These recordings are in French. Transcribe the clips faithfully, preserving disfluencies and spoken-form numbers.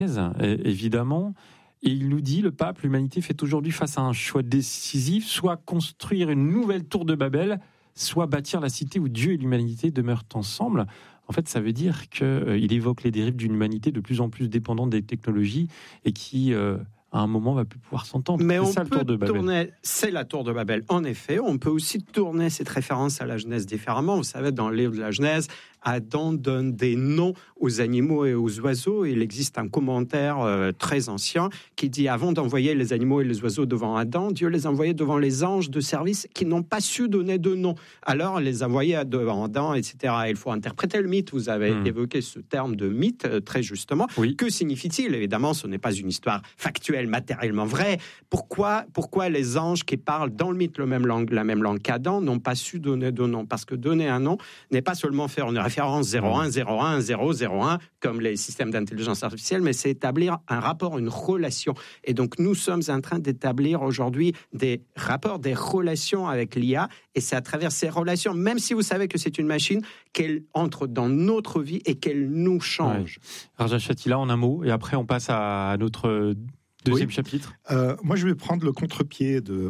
évidemment. Et il nous dit, le pape, l'humanité fait aujourd'hui face à un choix décisif, soit construire une nouvelle tour de Babel, soit bâtir la cité où Dieu et l'humanité demeurent ensemble. En fait, ça veut dire qu'il euh, évoque les dérives d'une humanité de plus en plus dépendante des technologies et qui, euh, à un moment, va plus pouvoir s'entendre. Mais c'est on ça, peut le tour de Babel. tourner, c'est la tour de Babel, en effet. On peut aussi tourner cette référence à la Genèse différemment. Vous savez, dans le livre de la Genèse, Adam donne des noms aux animaux et aux oiseaux. Il existe un commentaire euh, très ancien qui dit, avant d'envoyer les animaux et les oiseaux devant Adam, Dieu les envoyait devant les anges de service qui n'ont pas su donner de nom. Alors, les envoyait devant Adam, et cetera. Il faut interpréter le mythe. Vous avez mmh. évoqué ce terme de mythe, euh, très justement. Oui. Que signifie-t-il ? Évidemment, ce n'est pas une histoire factuelle, matériellement vraie. Pourquoi, pourquoi les anges qui parlent dans le mythe le même langue, la même langue qu'Adam n'ont pas su donner de nom ? Parce que donner un nom n'est pas seulement faire une référence zéro un, zéro un, zéro zéro un, comme les systèmes d'intelligence artificielle, mais c'est établir un rapport, une relation. Et donc, nous sommes en train d'établir aujourd'hui des rapports, des relations avec l'I A, et c'est à travers ces relations, même si vous savez que c'est une machine, qu'elle entre dans notre vie et qu'elle nous change. Ouais. Raja Chatila, en un mot, et après on passe à notre deuxième oui. chapitre. Euh, moi, je vais prendre le contre-pied de,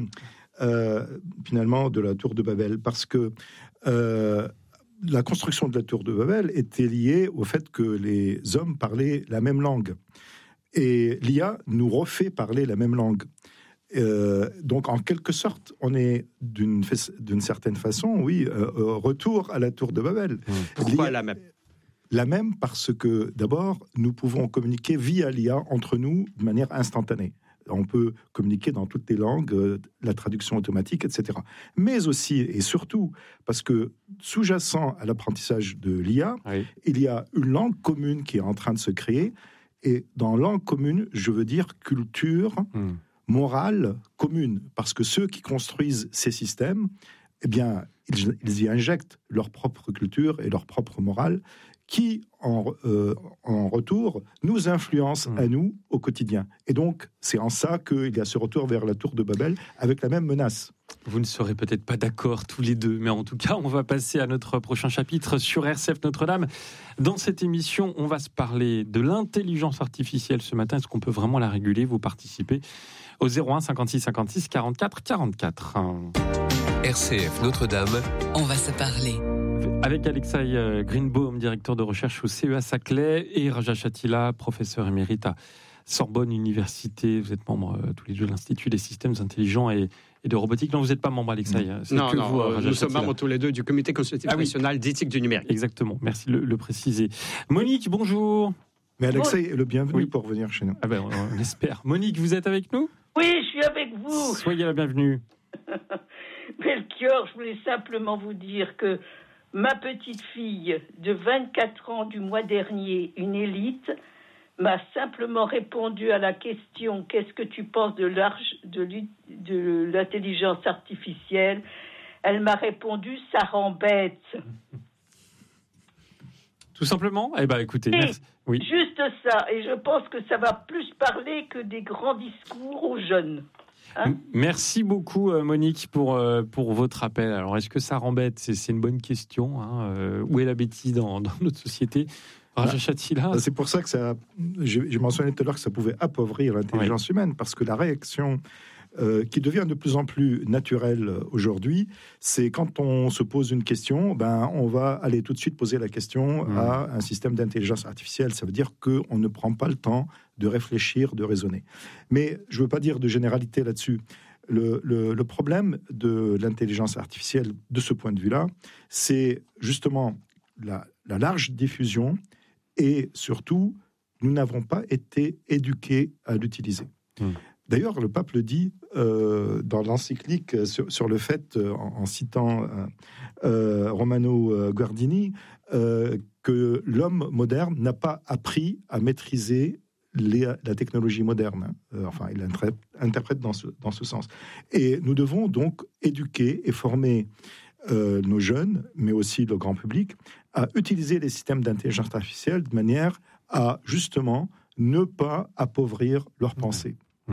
euh, finalement, de la tour de Babel, parce que euh, la construction de la tour de Babel était liée au fait que les hommes parlaient la même langue. Et l'I A nous refait parler la même langue. Euh, donc, en quelque sorte, on est d'une, d'une certaine façon, oui, euh, retour à la tour de Babel. Mmh. Pourquoi la même ? La même parce que, d'abord, nous pouvons communiquer via l'I A entre nous de manière instantanée. On peut communiquer dans toutes les langues, euh, la traduction automatique, et cetera. Mais aussi, et surtout, parce que sous-jacent à l'apprentissage de l'I A, oui. il y a une langue commune qui est en train de se créer. Et dans langue commune, je veux dire culture, mmh. morale commune. Parce que ceux qui construisent ces systèmes, eh bien, ils, ils y injectent leur propre culture et leur propre morale, qui, en, euh, en retour, nous influence mmh. à nous au quotidien. Et donc, c'est en ça qu'il y a ce retour vers la tour de Babel avec la même menace. Vous ne serez peut-être pas d'accord tous les deux, mais en tout cas, on va passer à notre prochain chapitre sur R C F Notre-Dame. Dans cette émission, on va se parler de l'intelligence artificielle ce matin. Est-ce qu'on peut vraiment la réguler ? Vous participez au zéro un cinquante-six cinquante-six quarante-quatre quarante-quatre. R C F Notre-Dame, on va se parler. Avec Alexei Greenbaum, directeur de recherche au C E A Saclay, et Raja Chatila, professeur émérite à Sorbonne Université. Vous êtes membre euh, tous les deux de l'Institut des systèmes intelligents et, et de robotique. Non, vous n'êtes pas membre, Alexei. C'est non, que non, vous, euh, nous sommes membres tous les deux du Comité consultatif ah, oui. national d'éthique du numérique. Exactement, merci de le, le préciser. Monique, bonjour. Mais Alexei est le bienvenu oui. pour venir chez nous. Ah ben, on, on espère. Monique, vous êtes avec nous ? Oui, je suis avec vous. Soyez la bienvenue. Melchior, je voulais simplement vous dire que ma petite fille de vingt-quatre ans du mois dernier, une élite, m'a simplement répondu à la question « Qu'est-ce que tu penses de, l'arche, de, de l'intelligence artificielle ?» Elle m'a répondu « Ça rend bête ». Tout simplement ? Eh bien, écoutez, et merci. Oui. Juste ça. Et je pense que ça va plus parler que des grands discours aux jeunes. Hein ? Merci beaucoup, Monique, pour, pour votre appel. Alors, est-ce que ça rend bête ? c'est, c'est une bonne question. Hein. Euh, où est la bêtise dans, dans notre société ? Raja Chatila. C'est pour ça que ça, j'ai, j'ai mentionné tout à l'heure que ça pouvait appauvrir l'intelligence oui. humaine, parce que la réaction euh, qui devient de plus en plus naturelle aujourd'hui, c'est quand on se pose une question, ben, on va aller tout de suite poser la question mmh. à un système d'intelligence artificielle. Ça veut dire qu'on ne prend pas le temps de réfléchir, de raisonner. Mais je ne veux pas dire de généralité là-dessus. Le, le, le problème de l'intelligence artificielle, de ce point de vue-là, c'est justement la, la large diffusion et surtout, nous n'avons pas été éduqués à l'utiliser. Mmh. D'ailleurs, le pape le dit euh, dans l'encyclique sur, sur le fait, euh, en, en citant euh, euh, Romano Guardini, euh, que l'homme moderne n'a pas appris à maîtriser les, la technologie moderne. Euh, enfin, il interprète dans ce, dans ce sens. Et nous devons donc éduquer et former euh, nos jeunes, mais aussi le grand public, à utiliser les systèmes d'intelligence artificielle de manière à, justement, ne pas appauvrir leurs pensées. Mmh.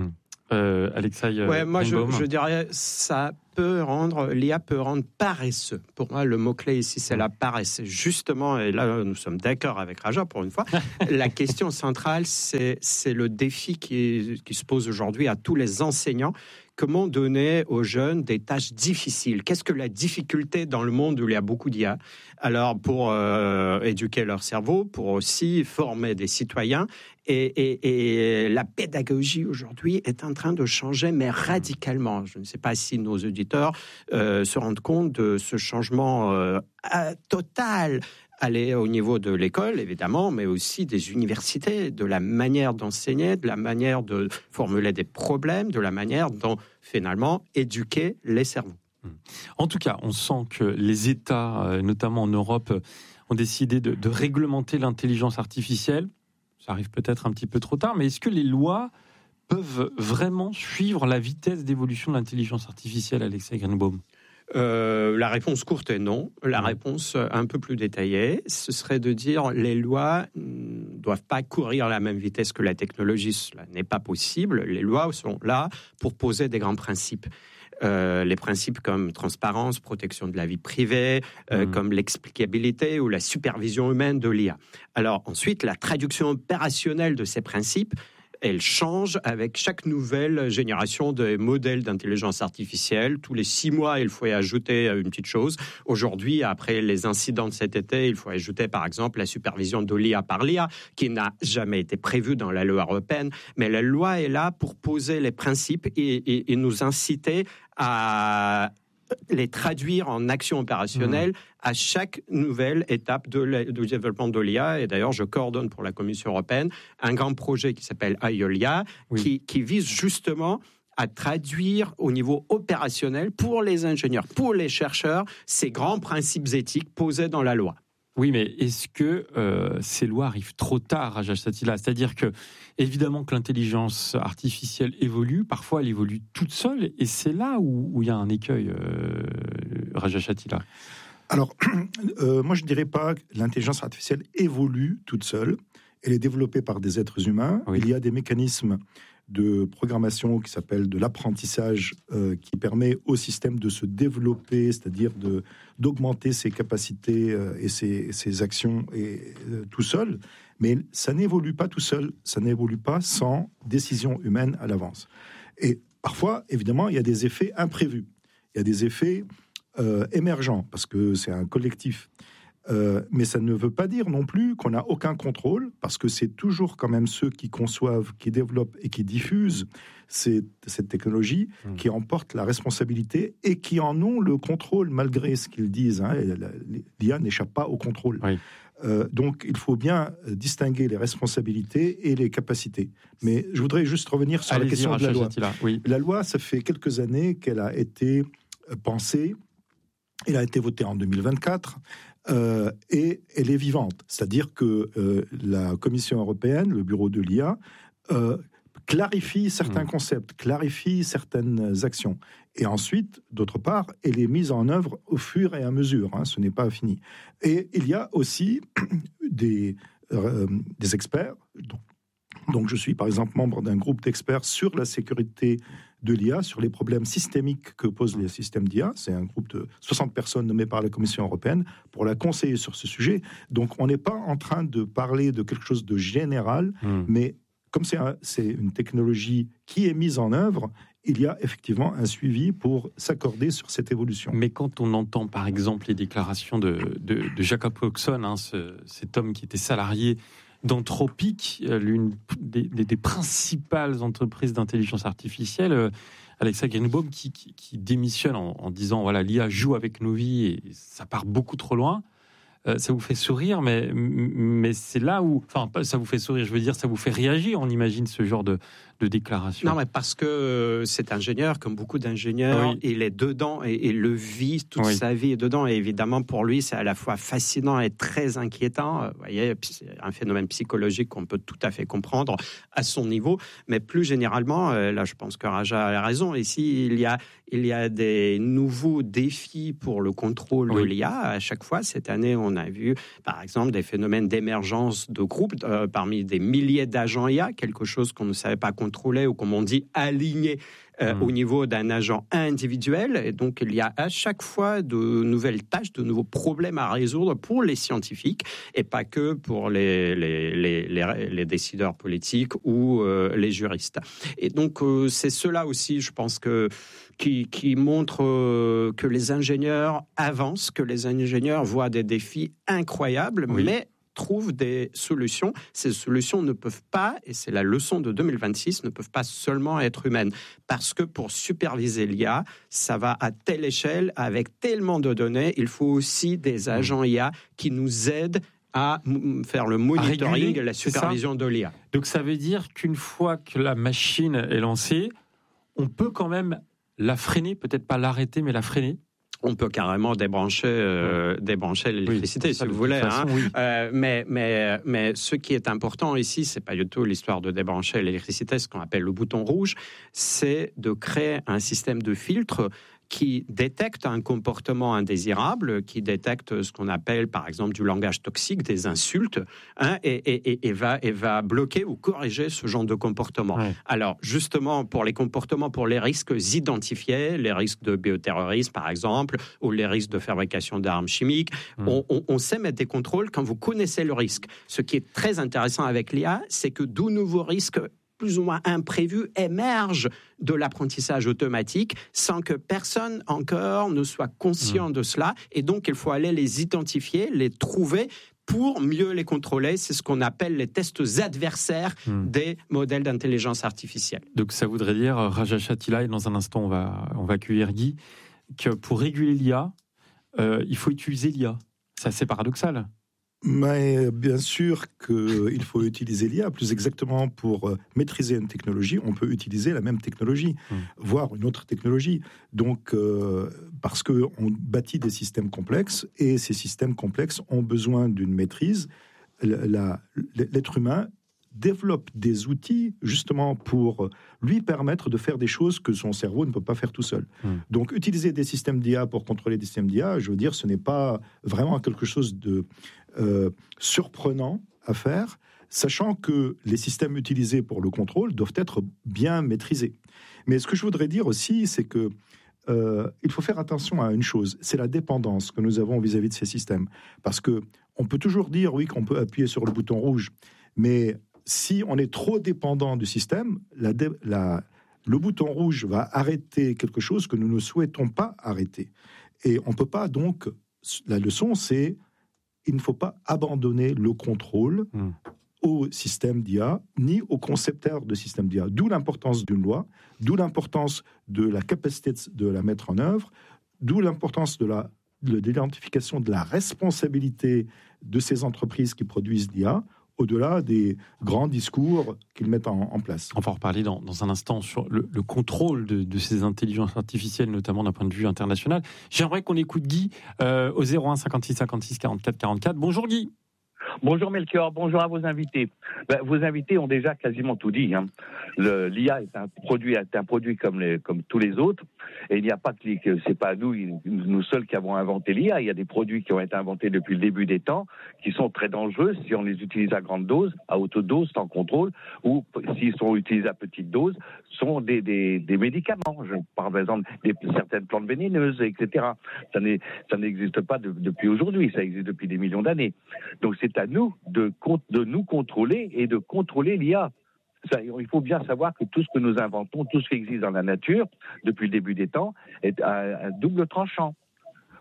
euh, Alexei Ouais, moi, je, Greenbaum. je dirais, ça peut rendre, l'I A peut rendre paresseux. Pour moi, le mot-clé ici, c'est la paresse. Justement, et là, nous sommes d'accord avec Raja pour une fois, la question centrale, c'est, c'est le défi qui, qui se pose aujourd'hui à tous les enseignants. Comment donner aux jeunes des tâches difficiles? Qu'est-ce que la difficulté dans le monde où il y a beaucoup d'I A? Alors, pour euh, éduquer leur cerveau, pour aussi former des citoyens. Et, et, et la pédagogie aujourd'hui est en train de changer, mais radicalement. Je ne sais pas si nos auditeurs euh, se rendent compte de ce changement euh, total. Aller au niveau de l'école, évidemment, mais aussi des universités, de la manière d'enseigner, de la manière de formuler des problèmes, de la manière dont, finalement, éduquer les cerveaux. En tout cas, on sent que les États, notamment en Europe, ont décidé de, de réglementer l'intelligence artificielle. Ça arrive peut-être un petit peu trop tard, mais est-ce que les lois peuvent vraiment suivre la vitesse d'évolution de l'intelligence artificielle, Alexei Greenbaum ? Euh, la réponse courte est non. La réponse un peu plus détaillée, ce serait de dire les lois ne doivent pas courir à la même vitesse que la technologie. Cela n'est pas possible. Les lois sont là pour poser des grands principes. Euh, les principes comme transparence, protection de la vie privée, euh, mmh. comme l'explicabilité ou la supervision humaine de l'I A. Alors ensuite, la traduction opérationnelle de ces principes, elle change avec chaque nouvelle génération de modèles d'intelligence artificielle. Tous les six mois, il faut y ajouter une petite chose. Aujourd'hui, après les incidents de cet été, il faut ajouter par exemple la supervision de l'I A par l'I A, qui n'a jamais été prévue dans la loi européenne. Mais la loi est là pour poser les principes et, et, et nous inciter à les traduire en action opérationnelle mmh. à chaque nouvelle étape de la, du développement de l'I A. Et d'ailleurs, je coordonne pour la Commission européenne un grand projet qui s'appelle Aiolia, oui. qui, qui vise justement à traduire au niveau opérationnel pour les ingénieurs, pour les chercheurs, ces grands principes éthiques posés dans la loi. Oui, mais est-ce que euh, ces lois arrivent trop tard, Raja Chatila ? C'est-à-dire que, évidemment, que l'intelligence artificielle évolue, parfois elle évolue toute seule, et c'est là où, où il y a un écueil, euh, Raja Chatila. Alors, euh, moi je ne dirais pas que l'intelligence artificielle évolue toute seule, elle est développée par des êtres humains, oui. Il y a des mécanismes de programmation qui s'appelle de l'apprentissage euh, qui permet au système de se développer, c'est-à-dire de, d'augmenter ses capacités euh, et ses, ses actions et, euh, tout seul. Mais ça n'évolue pas tout seul, ça n'évolue pas sans décision humaine à l'avance. Et parfois, évidemment, il y a des effets imprévus. Il y a des effets euh, émergents, parce que c'est un collectif. Euh, mais ça ne veut pas dire non plus qu'on n'a aucun contrôle, parce que c'est toujours quand même ceux qui conçoivent, qui développent et qui diffusent ces, cette technologie mmh. qui emportent la responsabilité et qui en ont le contrôle, malgré ce qu'ils disent. Hein, l'I A n'échappe pas au contrôle. Oui. Euh, donc il faut bien distinguer les responsabilités et les capacités. Mais je voudrais juste revenir sur Allez-y, la question de la loi. Oui. La loi, ça fait quelques années qu'elle a été pensée, elle a été votée en deux mille vingt-quatre. Euh, et elle est vivante. C'est-à-dire que euh, la Commission européenne, le bureau de l'I A, euh, clarifie certains mmh. concepts, clarifie certaines actions. Et ensuite, d'autre part, elle est mise en œuvre au fur et à mesure. Hein, ce n'est pas fini. Et il y a aussi des, euh, des experts. Donc, donc, je suis par exemple membre d'un groupe d'experts sur la sécurité de l'I A, sur les problèmes systémiques que posent les systèmes d'I A. C'est un groupe de soixante personnes nommées par la Commission européenne pour la conseiller sur ce sujet. Donc, on n'est pas en train de parler de quelque chose de général, mmh. mais comme c'est, un, c'est une technologie qui est mise en œuvre, il y a effectivement un suivi pour s'accorder sur cette évolution. Mais quand on entend par exemple les déclarations de, de, de Jacob Coxon, hein, ce, cet homme qui était salarié d'Anthropic, l'une des, des, des principales entreprises d'intelligence artificielle, euh, Alexei Greenbaum, qui, qui, qui démissionne en, en disant voilà, l'I A joue avec nos vies et ça part beaucoup trop loin. Euh, ça vous fait sourire, mais, mais c'est là où... Enfin, ça vous fait sourire, je veux dire, ça vous fait réagir, on imagine, ce genre de, de déclaration. Non, mais parce que euh, cet ingénieur, comme beaucoup d'ingénieurs, oui. il est dedans et, et le vit toute oui. sa vie est dedans. Et évidemment, pour lui, c'est à la fois fascinant et très inquiétant. Vous voyez, c'est un phénomène psychologique qu'on peut tout à fait comprendre à son niveau. Mais plus généralement, euh, là, je pense que Raja a raison. Ici, il y a, il y a des nouveaux défis pour le contrôle oui. de l'I A. À chaque fois, cette année, on a vu, par exemple, des phénomènes d'émergence de groupes euh, parmi des milliers d'agents I A, quelque chose qu'on ne savait pas contrôler contrôlés ou, comme on dit, alignés euh, mmh. au niveau d'un agent individuel. Et donc, il y a à chaque fois de nouvelles tâches, de nouveaux problèmes à résoudre pour les scientifiques et pas que pour les, les, les, les, les décideurs politiques ou euh, les juristes. Et donc, euh, c'est cela aussi, je pense, que, qui, qui montre euh, que les ingénieurs avancent, que les ingénieurs voient des défis incroyables, oui. mais trouvent des solutions. Ces solutions ne peuvent pas, et c'est la leçon de deux mille vingt-six, ne peuvent pas seulement être humaines. Parce que pour superviser l'I A, ça va à telle échelle, avec tellement de données, il faut aussi des agents I A qui nous aident à faire le monitoring et la supervision de l'I A. Donc ça veut dire qu'une fois que la machine est lancée, on peut quand même la freiner, peut-être pas l'arrêter, mais la freiner. On peut carrément débrancher, euh, débrancher l'électricité, oui, si vous voulez. Façon, hein. oui. euh, mais, mais, mais ce qui est important ici, c'est pas du tout l'histoire de débrancher l'électricité, ce qu'on appelle le bouton rouge, c'est de créer un système de filtre qui détecte un comportement indésirable, qui détecte ce qu'on appelle, par exemple, du langage toxique, des insultes, hein, et, et, et, va, et va bloquer ou corriger ce genre de comportement. Ouais. Alors, justement, pour les comportements, pour les risques identifiés, les risques de bioterrorisme, par exemple, ou les risques de fabrication d'armes chimiques, mmh. on, on, on sait mettre des contrôles quand vous connaissez le risque. Ce qui est très intéressant avec l'I A, c'est que de nouveaux risques plus ou moins imprévus émergent de l'apprentissage automatique sans que personne encore ne soit conscient mmh. de cela. Et donc, il faut aller les identifier, les trouver pour mieux les contrôler. C'est ce qu'on appelle les tests adversaires mmh. des modèles d'intelligence artificielle. Donc, ça voudrait dire, Raja Chatila, et dans un instant, on va, on va accueillir Guy, que pour réguler l'I A, euh, il faut utiliser l'I A. C'est assez paradoxal. Mais bien sûr qu'il faut utiliser l'I A, plus exactement pour maîtriser une technologie, on peut utiliser la même technologie, mmh. voire une autre technologie. Donc, euh, parce qu'on bâtit des systèmes complexes, et ces systèmes complexes ont besoin d'une maîtrise. La, la, l'être humain développe des outils justement pour lui permettre de faire des choses que son cerveau ne peut pas faire tout seul. Mmh. Donc, utiliser des systèmes d'I A pour contrôler des systèmes d'I A, je veux dire, ce n'est pas vraiment quelque chose de euh, surprenant à faire, sachant que les systèmes utilisés pour le contrôle doivent être bien maîtrisés. Mais ce que je voudrais dire aussi, c'est que euh, il faut faire attention à une chose, c'est la dépendance que nous avons vis-à-vis de ces systèmes. Parce que on peut toujours dire, oui, qu'on peut appuyer sur le bouton rouge, mais si on est trop dépendant du système, la dé- la, le bouton rouge va arrêter quelque chose que nous ne souhaitons pas arrêter. Et on ne peut pas donc... La leçon, c'est il ne faut pas abandonner le contrôle mmh. au système d'I A, ni aux concepteurs de système d'I A. D'où l'importance d'une loi, d'où l'importance de la capacité de la mettre en œuvre, d'où l'importance de, la, de l'identification de la responsabilité de ces entreprises qui produisent l'I A, au-delà des grands discours qu'ils mettent en, en place. On va en reparler dans, dans un instant sur le, le contrôle de, de ces intelligences artificielles, notamment d'un point de vue international. J'aimerais qu'on écoute Guy euh, au zéro un cinquante-six cinquante-six quarante-quatre quarante-quatre. Bonjour Guy. Bonjour Melchior, bonjour à vos invités. Ben, vos invités ont déjà quasiment tout dit. Hein. Le, L'I A est un produit, est un produit comme, les, comme tous les autres, et il n'y a pas que c'est pas nous, nous seuls qui avons inventé l'I A. Il y a des produits qui ont été inventés depuis le début des temps, qui sont très dangereux si on les utilise à grande dose, à haute dose, sans contrôle, ou s'ils sont utilisés à petite dose, sont des, des, des médicaments. Je parle par exemple de certaines plantes vénéneuses, et cetera. Ça, n'est, ça n'existe pas de, depuis aujourd'hui, ça existe depuis des millions d'années. Donc c'est à nous de, de nous contrôler et de contrôler l'I A. Ça, il faut bien savoir que tout ce que nous inventons, tout ce qui existe dans la nature, depuis le début des temps, est à, à double tranchant. D'accord ?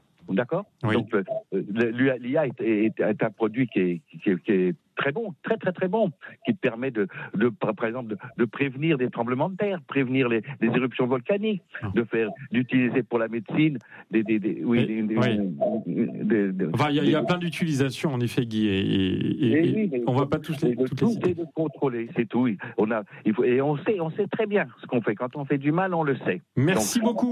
Oui. Donc, euh, l'I A est, est, est un produit qui est, qui, est, qui est très bon, très très très bon, qui permet de, de par exemple, de, de prévenir des tremblements de terre, prévenir les, les éruptions volcaniques, de faire, d'utiliser pour la médecine des, des, des oui, des, des, oui. des, des, enfin, il y a, il y a plein d'utilisations en effet, Guy, et, et, et, et oui, on ne va pas tous les. Toutes tout, les... c'est de contrôler, c'est tout. On a, il faut, et on sait, on sait très bien ce qu'on fait. Quand on fait du mal, on le sait. Merci Donc, beaucoup.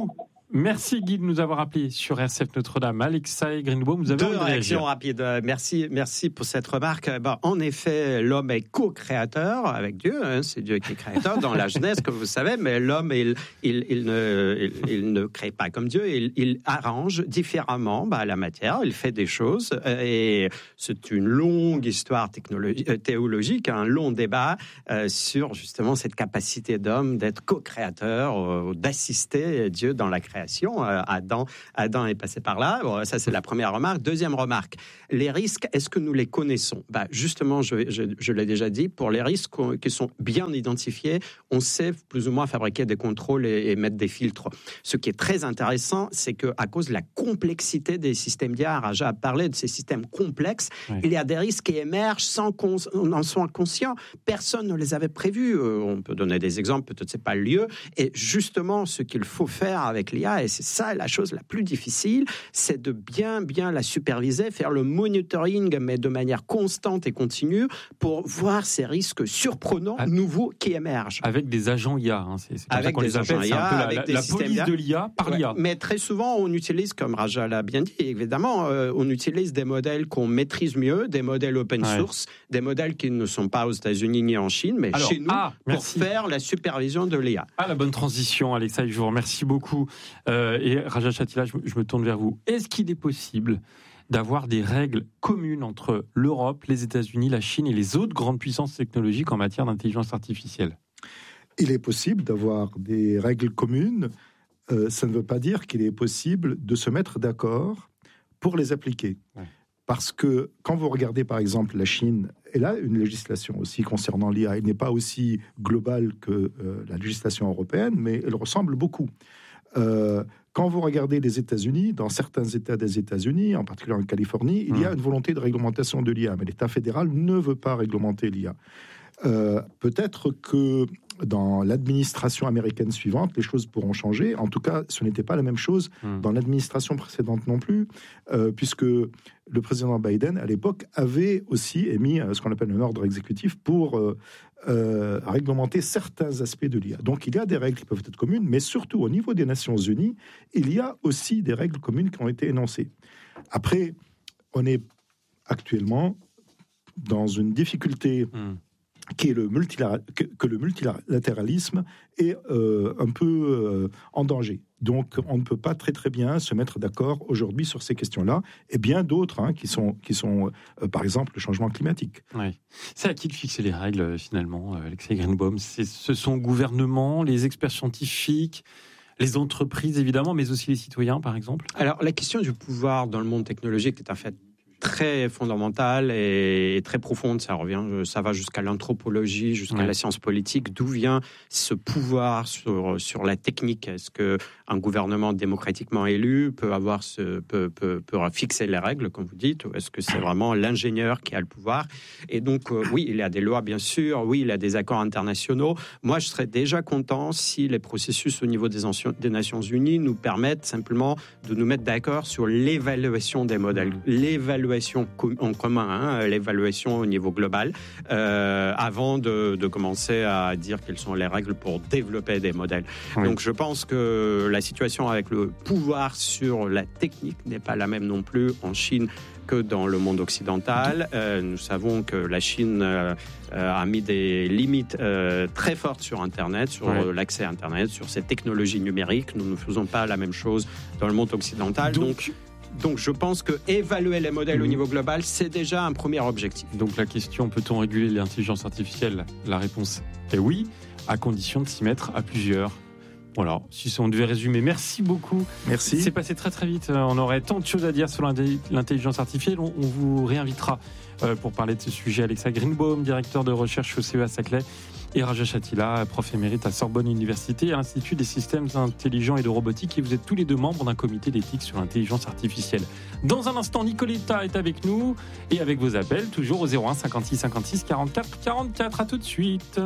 Merci Guy de nous avoir appelé sur R C F Notre-Dame. Alexei Greenbaum, vous avez Deux réactions rapides. Merci, merci pour cette remarque. Bon, en effet, l'homme est co-créateur avec Dieu. Hein, c'est Dieu qui est créateur dans la Genèse, comme vous savez. Mais l'homme, il, il, il, ne, il, il ne crée pas comme Dieu. Il, il arrange différemment bah, la matière. Il fait des choses. Et c'est une longue histoire théologique, un long débat euh, sur justement cette capacité d'homme d'être co-créateur, euh, d'assister Dieu dans la création. Adam, Adam est passé par là. Bon, ça, c'est la première remarque. Deuxième remarque, les risques, est-ce que nous les connaissons ? Bah, justement, je, je, je l'ai déjà dit, pour les risques qui sont bien identifiés, on sait plus ou moins fabriquer des contrôles et, et mettre des filtres. Ce qui est très intéressant, c'est qu'à cause de la complexité des systèmes d'I A, Raja a parlé de ces systèmes complexes, oui. Il y a des risques qui émergent sans qu'on en soit conscient. Personne ne les avait prévus. Euh, on peut donner des exemples, peut-être c'est pas le lieu. Et justement, ce qu'il faut faire avec l'I A, et c'est ça la chose la plus difficile, c'est de bien, bien la superviser, faire le monitoring, mais de manière constante et continue, pour voir ces risques surprenants, avec, nouveaux qui émergent. Avec des agents I A, hein, c'est, c'est comme avec ça qu'on des les agents appelle, I A, c'est un peu avec la, des la systèmes police de l'I A par ouais. l'I A. Mais très souvent, on utilise, comme Raja l'a bien dit, évidemment, euh, on utilise des modèles qu'on maîtrise mieux, des modèles open ouais. source, des modèles qui ne sont pas aux États-Unis ni en Chine, mais Alors, chez nous, ah, pour faire la supervision de l'I A. Ah, la bonne transition, Alexei, je vous remercie beaucoup. Euh, et Raja Chatila, je, je me tourne vers vous. Est-ce qu'il est possible d'avoir des règles communes entre l'Europe, les États-Unis, la Chine et les autres grandes puissances technologiques en matière d'intelligence artificielle ? Il est possible d'avoir des règles communes. Euh, ça ne veut pas dire qu'il est possible de se mettre d'accord pour les appliquer. Ouais. Parce que quand vous regardez par exemple la Chine, elle a une législation aussi concernant l'I A. Elle n'est pas aussi globale que euh, la législation européenne, mais elle ressemble beaucoup. Euh, quand vous regardez les États-Unis, dans certains États des États-Unis, en particulier en Californie, il y a une volonté de réglementation de l'I A, mais l'État fédéral ne veut pas réglementer l'I A. Euh, peut-être que dans l'administration américaine suivante, les choses pourront changer. En tout cas, ce n'était pas la même chose mmh. dans l'administration précédente non plus, euh, puisque le président Biden, à l'époque, avait aussi émis euh, ce qu'on appelle un ordre exécutif pour euh, euh, réglementer certains aspects de l'I A. Donc, il y a des règles qui peuvent être communes, mais surtout au niveau des Nations Unies, il y a aussi des règles communes qui ont été énoncées. Après, on est actuellement dans une difficulté... Mmh. qui est le multilatéral, que, que le multilatéralisme est euh, un peu euh, en danger. Donc, on ne peut pas très très bien se mettre d'accord aujourd'hui sur ces questions-là, et bien d'autres hein, qui sont, qui sont euh, par exemple, le changement climatique. Oui. C'est à qui de fixer les règles, finalement, Alexei Greenbaum ? C'est, ce sont le gouvernement, les experts scientifiques, les entreprises, évidemment, mais aussi les citoyens, par exemple ? Alors, la question du pouvoir dans le monde technologique est en fait très fondamentale et très profonde. Ça revient, ça va jusqu'à l'anthropologie, jusqu'à ouais. la science politique. D'où vient ce pouvoir sur sur la technique ? Est-ce que un gouvernement démocratiquement élu peut avoir ce peut peut, peut fixer les règles, comme vous dites, ou est-ce que c'est vraiment l'ingénieur qui a le pouvoir ? Et donc euh, oui, il y a des lois bien sûr, oui, il y a des accords internationaux. Moi, je serais déjà content si les processus au niveau des, anciens, des Nations Unies nous permettent simplement de nous mettre d'accord sur l'évaluation des modèles, l'évaluation en commun, hein, l'évaluation au niveau global, euh, avant de, de commencer à dire quelles sont les règles pour développer des modèles. Oui. Donc je pense que la situation avec le pouvoir sur la technique n'est pas la même non plus en Chine que dans le monde occidental. Euh, nous savons que la Chine euh, a mis des limites euh, très fortes sur Internet, sur ouais. l'accès à Internet, sur ces technologies numériques. Nous ne faisons pas la même chose dans le monde occidental. Donc, Donc Donc je pense que évaluer les modèles mmh. au niveau global, c'est déjà un premier objectif. Donc la question, peut-on réguler l'intelligence artificielle ? La réponse est oui, à condition de s'y mettre à plusieurs. Voilà, si on devait résumer, merci beaucoup. Merci. C'est passé très très vite, on aurait tant de choses à dire sur l'intelligence artificielle, on, on vous réinvitera pour parler de ce sujet. Alexei Greenbaum, directeur de recherche au C E A Saclay, et Raja Chatila, prof émérite à Sorbonne Université, à l'Institut des systèmes intelligents et de robotique, et vous êtes tous les deux membres d'un comité d'éthique sur l'intelligence artificielle. Dans un instant, Nicoletta est avec nous, et avec vos appels, toujours au zéro un cinquante-six cinquante-six quarante-quatre quarante-quatre. À tout de suite.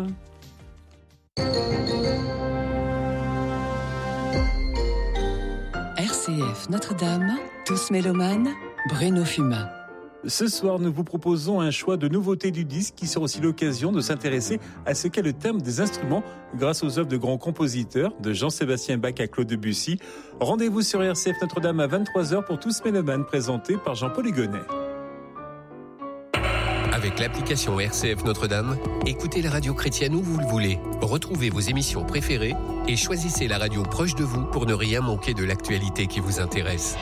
R C F Notre-Dame, tous mélomanes, Bruno Fumain. Ce soir, nous vous proposons un choix de nouveautés du disque qui sera aussi l'occasion de s'intéresser à ce qu'est le thème des instruments grâce aux œuvres de grands compositeurs, de Jean-Sébastien Bach à Claude Debussy. Rendez-vous sur R C F Notre-Dame à vingt-trois heures pour Tous Mélomanes, présenté par Jean-Paul Hugonnet. Avec l'application R C F Notre-Dame, écoutez la radio chrétienne où vous le voulez. Retrouvez vos émissions préférées et choisissez la radio proche de vous pour ne rien manquer de l'actualité qui vous intéresse.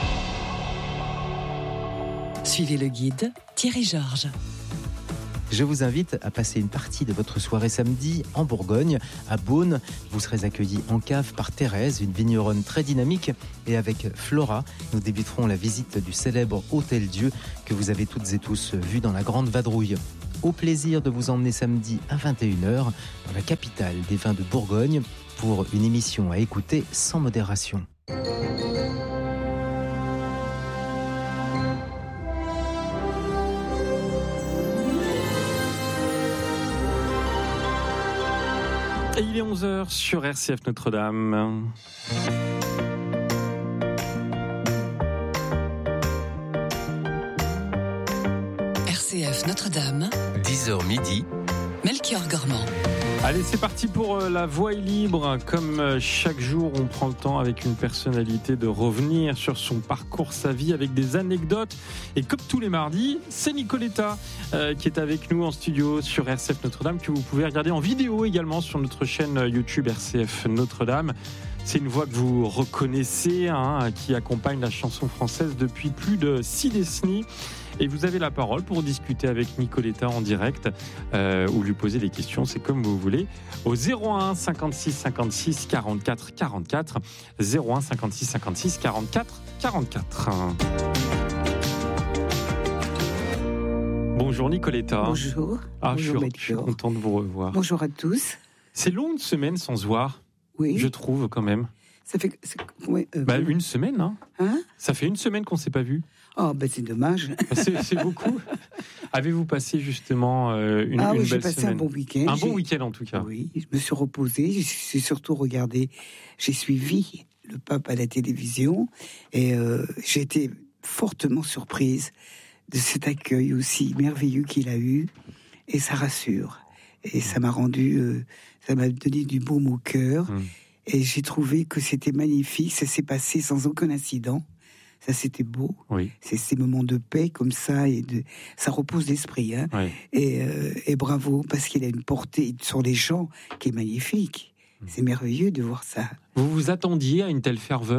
Suivez le guide Thierry Georges. Je vous invite à passer une partie de votre soirée samedi en Bourgogne, à Beaune. Vous serez accueillis en cave par Thérèse, une vigneronne très dynamique. Et avec Flora, nous débuterons la visite du célèbre Hôtel Dieu que vous avez toutes et tous vu dans la Grande Vadrouille. Au plaisir de vous emmener samedi à vingt et une heures dans la capitale des vins de Bourgogne pour une émission à écouter sans modération. Et il est onze heures sur R C F Notre-Dame. R C F Notre-Dame. dix heures midi. Melchior Gormand. Allez, c'est parti pour La Voix est libre. Comme chaque jour, on prend le temps avec une personnalité de revenir sur son parcours, sa vie, avec des anecdotes. Et comme tous les mardis, c'est Nicoletta euh, qui est avec nous en studio sur R C F Notre-Dame, que vous pouvez regarder en vidéo également sur notre chaîne YouTube R C F Notre-Dame. C'est une voix que vous reconnaissez, hein, qui accompagne la chanson française depuis plus de six décennies. Et vous avez la parole pour discuter avec Nicoletta en direct euh, ou lui poser des questions, c'est comme vous voulez, au zéro un cinquante-six cinquante-six quarante-quatre quarante-quatre, zéro un cinquante-six cinquante-six quarante-quatre quarante-quatre. Bonjour Nicoletta. Bonjour. Ah, Bonjour, je, suis, je suis content de vous revoir. Bonjour à tous. C'est long une semaine sans se voir, oui. Je trouve quand même. Ça fait c'est, ouais, euh, bah, une semaine, hein, hein ça fait une semaine qu'on ne s'est pas vu. Oh, ben c'est dommage. C'est, c'est beaucoup. Avez-vous passé justement euh, une, ah, une oui, belle semaine ? Ah oui, j'ai passé un bon week-end. Un j'ai... bon week-end en tout cas. Oui, je me suis reposée. J'ai surtout regardé, j'ai suivi le pape à la télévision et euh, j'ai été fortement surprise de cet accueil aussi merveilleux qu'il a eu. Et ça rassure. Et ça m'a rendu, euh, ça m'a donné du baume au cœur. Mmh. Et j'ai trouvé que c'était magnifique. Ça s'est passé sans aucun incident. Ça, c'était beau. Oui. C'est ces moments de paix comme ça, et de, ça repose l'esprit. Hein. Oui. Et, euh, et bravo, parce qu'il a une portée sur les gens qui est magnifique. C'est merveilleux de voir ça. Vous vous attendiez à une telle ferveur ?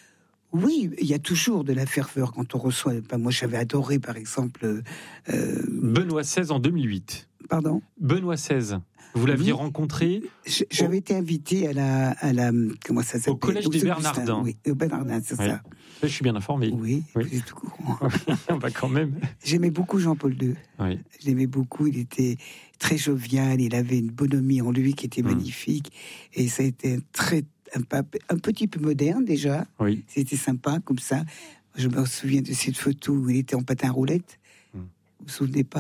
Oui, il y a toujours de la ferveur quand on reçoit. Ben, moi, j'avais adoré, par exemple... Euh... Benoît seize en deux mille huit. Pardon ? Benoît seize. Vous l'aviez oui. rencontré je, J'avais au... été invité à la, à la... Comment ça s'appelle ? Au collège des Bernardins. Oui, au Bernardin, c'est oui. ça. Je suis bien informé. Oui, oui. vous êtes au courant. bah quand même. J'aimais beaucoup Jean-Paul deux. Oui. Je l'aimais beaucoup. Il était très jovial. Il avait une bonhomie en lui qui était mmh. magnifique. Et ça a été un, très, un, pape, un petit peu moderne déjà. Oui. C'était sympa comme ça. Je me souviens de cette photo où il était en patin roulette. Mmh. Vous vous souvenez pas ?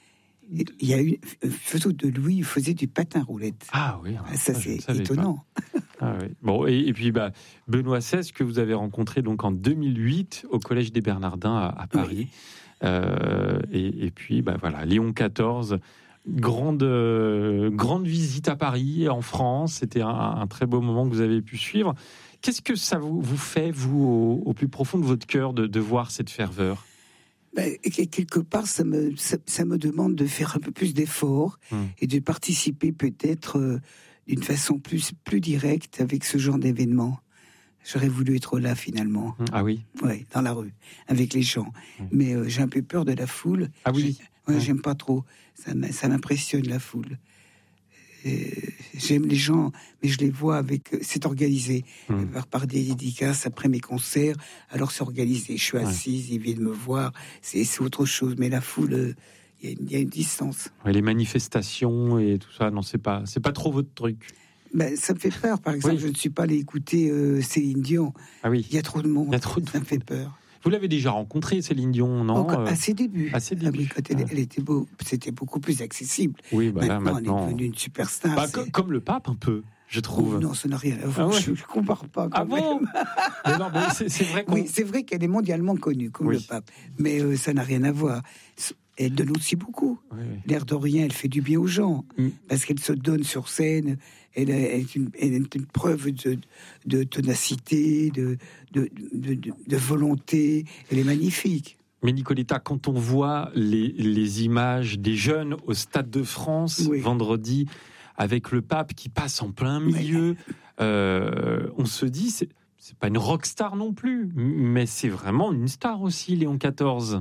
Il y a eu une photo de lui, il faisait du patin roulette. Ah oui, ah, ça, ça c'est étonnant. Ah oui. Bon, et, et puis bah, Benoît seize que vous avez rencontré donc en deux mille huit au collège des Bernardins à, à Paris. Oui. Euh, et, et puis bah voilà, Léon quatorze, grande euh, grande visite à Paris, en France. C'était un, un très beau moment que vous avez pu suivre. Qu'est-ce que ça vous, vous fait vous au, au plus profond de votre cœur de, de voir cette ferveur? Ben, quelque part, ça me, ça, ça me demande de faire un peu plus d'efforts mmh. et de participer peut-être euh, d'une façon plus, plus directe avec ce genre d'événement. J'aurais voulu être là finalement. Mmh. Ah oui ? Oui, dans la rue, avec les gens. Mmh. Mais euh, j'ai un peu peur de la foule. Ah oui ? Ouais, mmh. J'aime pas trop. Ça, ça m'impressionne, la foule. Et j'aime les gens, mais je les vois avec... C'est organisé, mmh. par, par des dédicaces après mes concerts. Alors c'est organisé, je suis assise, ouais. Ils viennent me voir, c'est, c'est autre chose. Mais la foule, il y, y a une distance. Ouais, les manifestations et tout ça, non, c'est pas, c'est pas trop votre truc. Ben, ça me fait peur, par exemple, oui. Je ne suis pas allé écouter euh, Céline Dion. Ah oui. Il y a trop de monde, il y a trop de ça me fait peur. Vous l'avez déjà rencontrée, Céline Dion, non ? Encore, à ses débuts. À ses débuts. Ah, quand elle, elle était beau, c'était beaucoup plus accessible. Oui, bah là, maintenant, maintenant, elle est devenue une superstar. Bah, co- comme le pape, un peu. je trouve. Oh, non, ça n'a rien à voir. Ah ouais. Je ne compare pas. Ah bon? Mais non, mais c'est, c'est vrai qu'on... Oui, c'est vrai qu'elle est mondialement connue, comme oui. le pape. Mais euh, ça n'a rien à voir. Elle donne aussi beaucoup. Oui, oui. L'air de rien, elle fait du bien aux gens. Mm. Parce qu'elle se donne sur scène. Elle est une, elle est une preuve de, de ténacité, de, de, de, de, de volonté. Elle est magnifique. Mais Nicoletta, quand on voit les, les images des jeunes au Stade de France, oui. vendredi, avec le pape qui passe en plein milieu, oui. euh, on se dit, c'est, c'est pas une rockstar non plus, mais c'est vraiment une star aussi, Léon quatorze.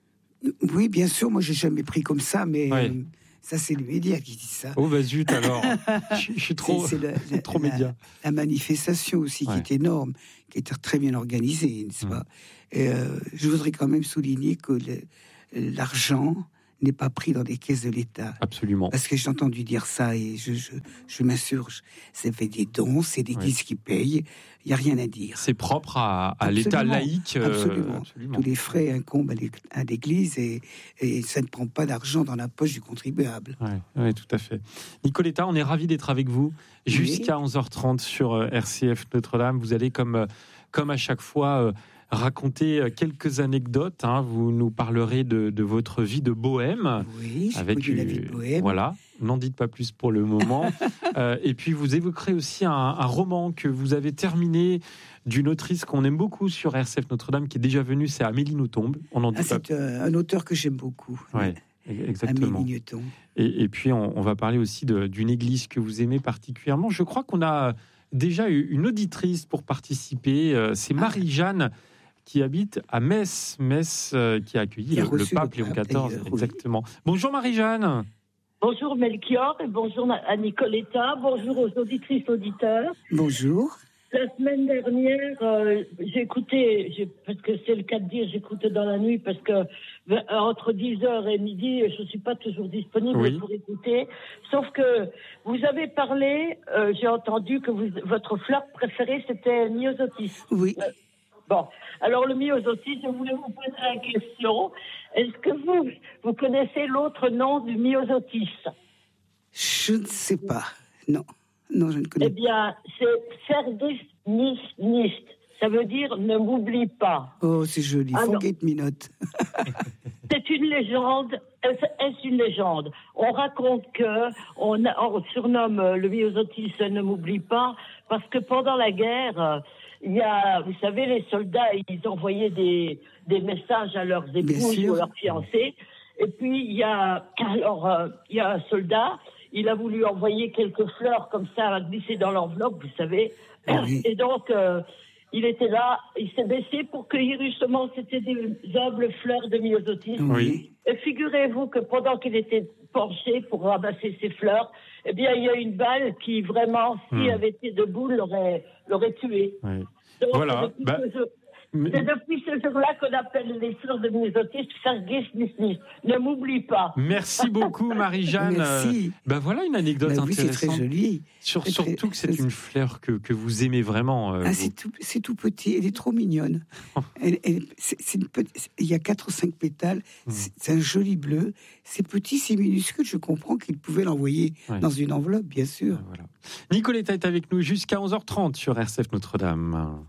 Oui, bien sûr, moi j'ai jamais pris comme ça, mais ouais. euh, ça c'est les médias qui disent ça. Oh bah zut alors, je, je suis trop, c'est, c'est la, trop la, média. La manifestation aussi ouais. qui est énorme, qui est très bien organisée, n'est-ce mmh. pas? Et euh, je voudrais quand même souligner que le, l'argent n'est pas pris dans les caisses de l'État. Absolument. Parce que j'ai entendu dire ça et je, je, je m'insurge. C'est fait des dons, c'est l'Église oui. qui paye. Il n'y a rien à dire. C'est propre à, à l'État laïque. Euh, absolument. absolument. Tous les frais incombent à l'Église et, et ça ne prend pas d'argent dans la poche du contribuable. Oui, ouais, tout à fait. Nicoletta, on est ravis d'être avec vous jusqu'à oui. onze heures trente sur R C F Notre-Dame. Vous allez, comme, comme à chaque fois... raconter quelques anecdotes. Hein. Vous nous parlerez de, de votre vie de bohème. Oui, avec de la vie de bohème. Voilà, n'en dites pas plus pour le moment. euh, et puis vous évoquerez aussi un, un roman que vous avez terminé d'une autrice qu'on aime beaucoup sur R C F Notre-Dame, qui est déjà venue, c'est Amélie Nothomb. On en dit ah, pas... C'est euh, un auteur que j'aime beaucoup. Ouais. Exactement. Amélie Nothomb. Et, et puis on, on va parler aussi de, d'une église que vous aimez particulièrement. Je crois qu'on a déjà eu une auditrice pour participer. Euh, c'est Marie-Jeanne qui habite à Metz, Metz euh, qui a accueilli le, le pape Léon quatorze. Exactement. Oui. Bonjour Marie-Jeanne. Bonjour Melchior et bonjour à Nicoletta. Bonjour aux auditrices auditeurs. Bonjour. La semaine dernière, euh, j'ai écouté, j'ai, parce que c'est le cas de dire, j'écoute dans la nuit parce que euh, entre dix heures et midi, je ne suis pas toujours disponible oui. pour écouter. Sauf que vous avez parlé, euh, j'ai entendu que vous, votre fleur préférée, c'était le myosotis. Oui. Euh, Bon, alors le myosotis, je voulais vous poser la question. Est-ce que vous, vous connaissez l'autre nom du myosotis? Je ne sais pas. Non, non, je ne connais pas. Eh bien, c'est Vergiss mich nicht. Ça veut dire ne m'oublie pas. Oh, c'est joli. Ah, Forget me not. C'est une légende. Est-ce une légende? On raconte que on, a, on surnomme le myosotis ne m'oublie pas parce que pendant la guerre. Il y a, vous savez, les soldats, ils envoyaient des, des messages à leurs épouses ou à leurs fiancés. Et puis, il y a, alors, euh, il y a un soldat, il a voulu envoyer quelques fleurs comme ça, glisser dans l'enveloppe, vous savez. Oui. Et donc, euh, il était là, il s'est baissé pour cueillir justement, c'était des humbles fleurs de myosotis. Oui. Et figurez-vous que pendant qu'il était penché pour ramasser ces fleurs, eh bien, il y a une balle qui, vraiment, s'il hmm. avait été debout, l'aurait, l'aurait tué. Oui. Donc, voilà. depuis bah, ce jour, mais... C'est depuis ce jour-là qu'on appelle les fleurs de myosotis Vergiss mich nicht. Ne m'oublie pas. Merci beaucoup, Marie-Jeanne. Merci. Ben voilà une anecdote bah oui, intéressante. C'est très joli. Sur, c'est surtout très... que c'est une fleur que, que vous aimez vraiment. Euh, ah, vous... c'est, tout, c'est tout petit. Elle est trop mignonne. elle, elle, c'est, c'est une petite... Il y a quatre ou cinq pétales. Mmh. C'est, c'est un joli bleu. C'est petit, c'est minuscule. Je comprends qu'il pouvait l'envoyer ouais. dans une enveloppe, bien sûr. Ah, voilà. Nicoletta est avec nous jusqu'à onze heures trente sur R C F Notre-Dame.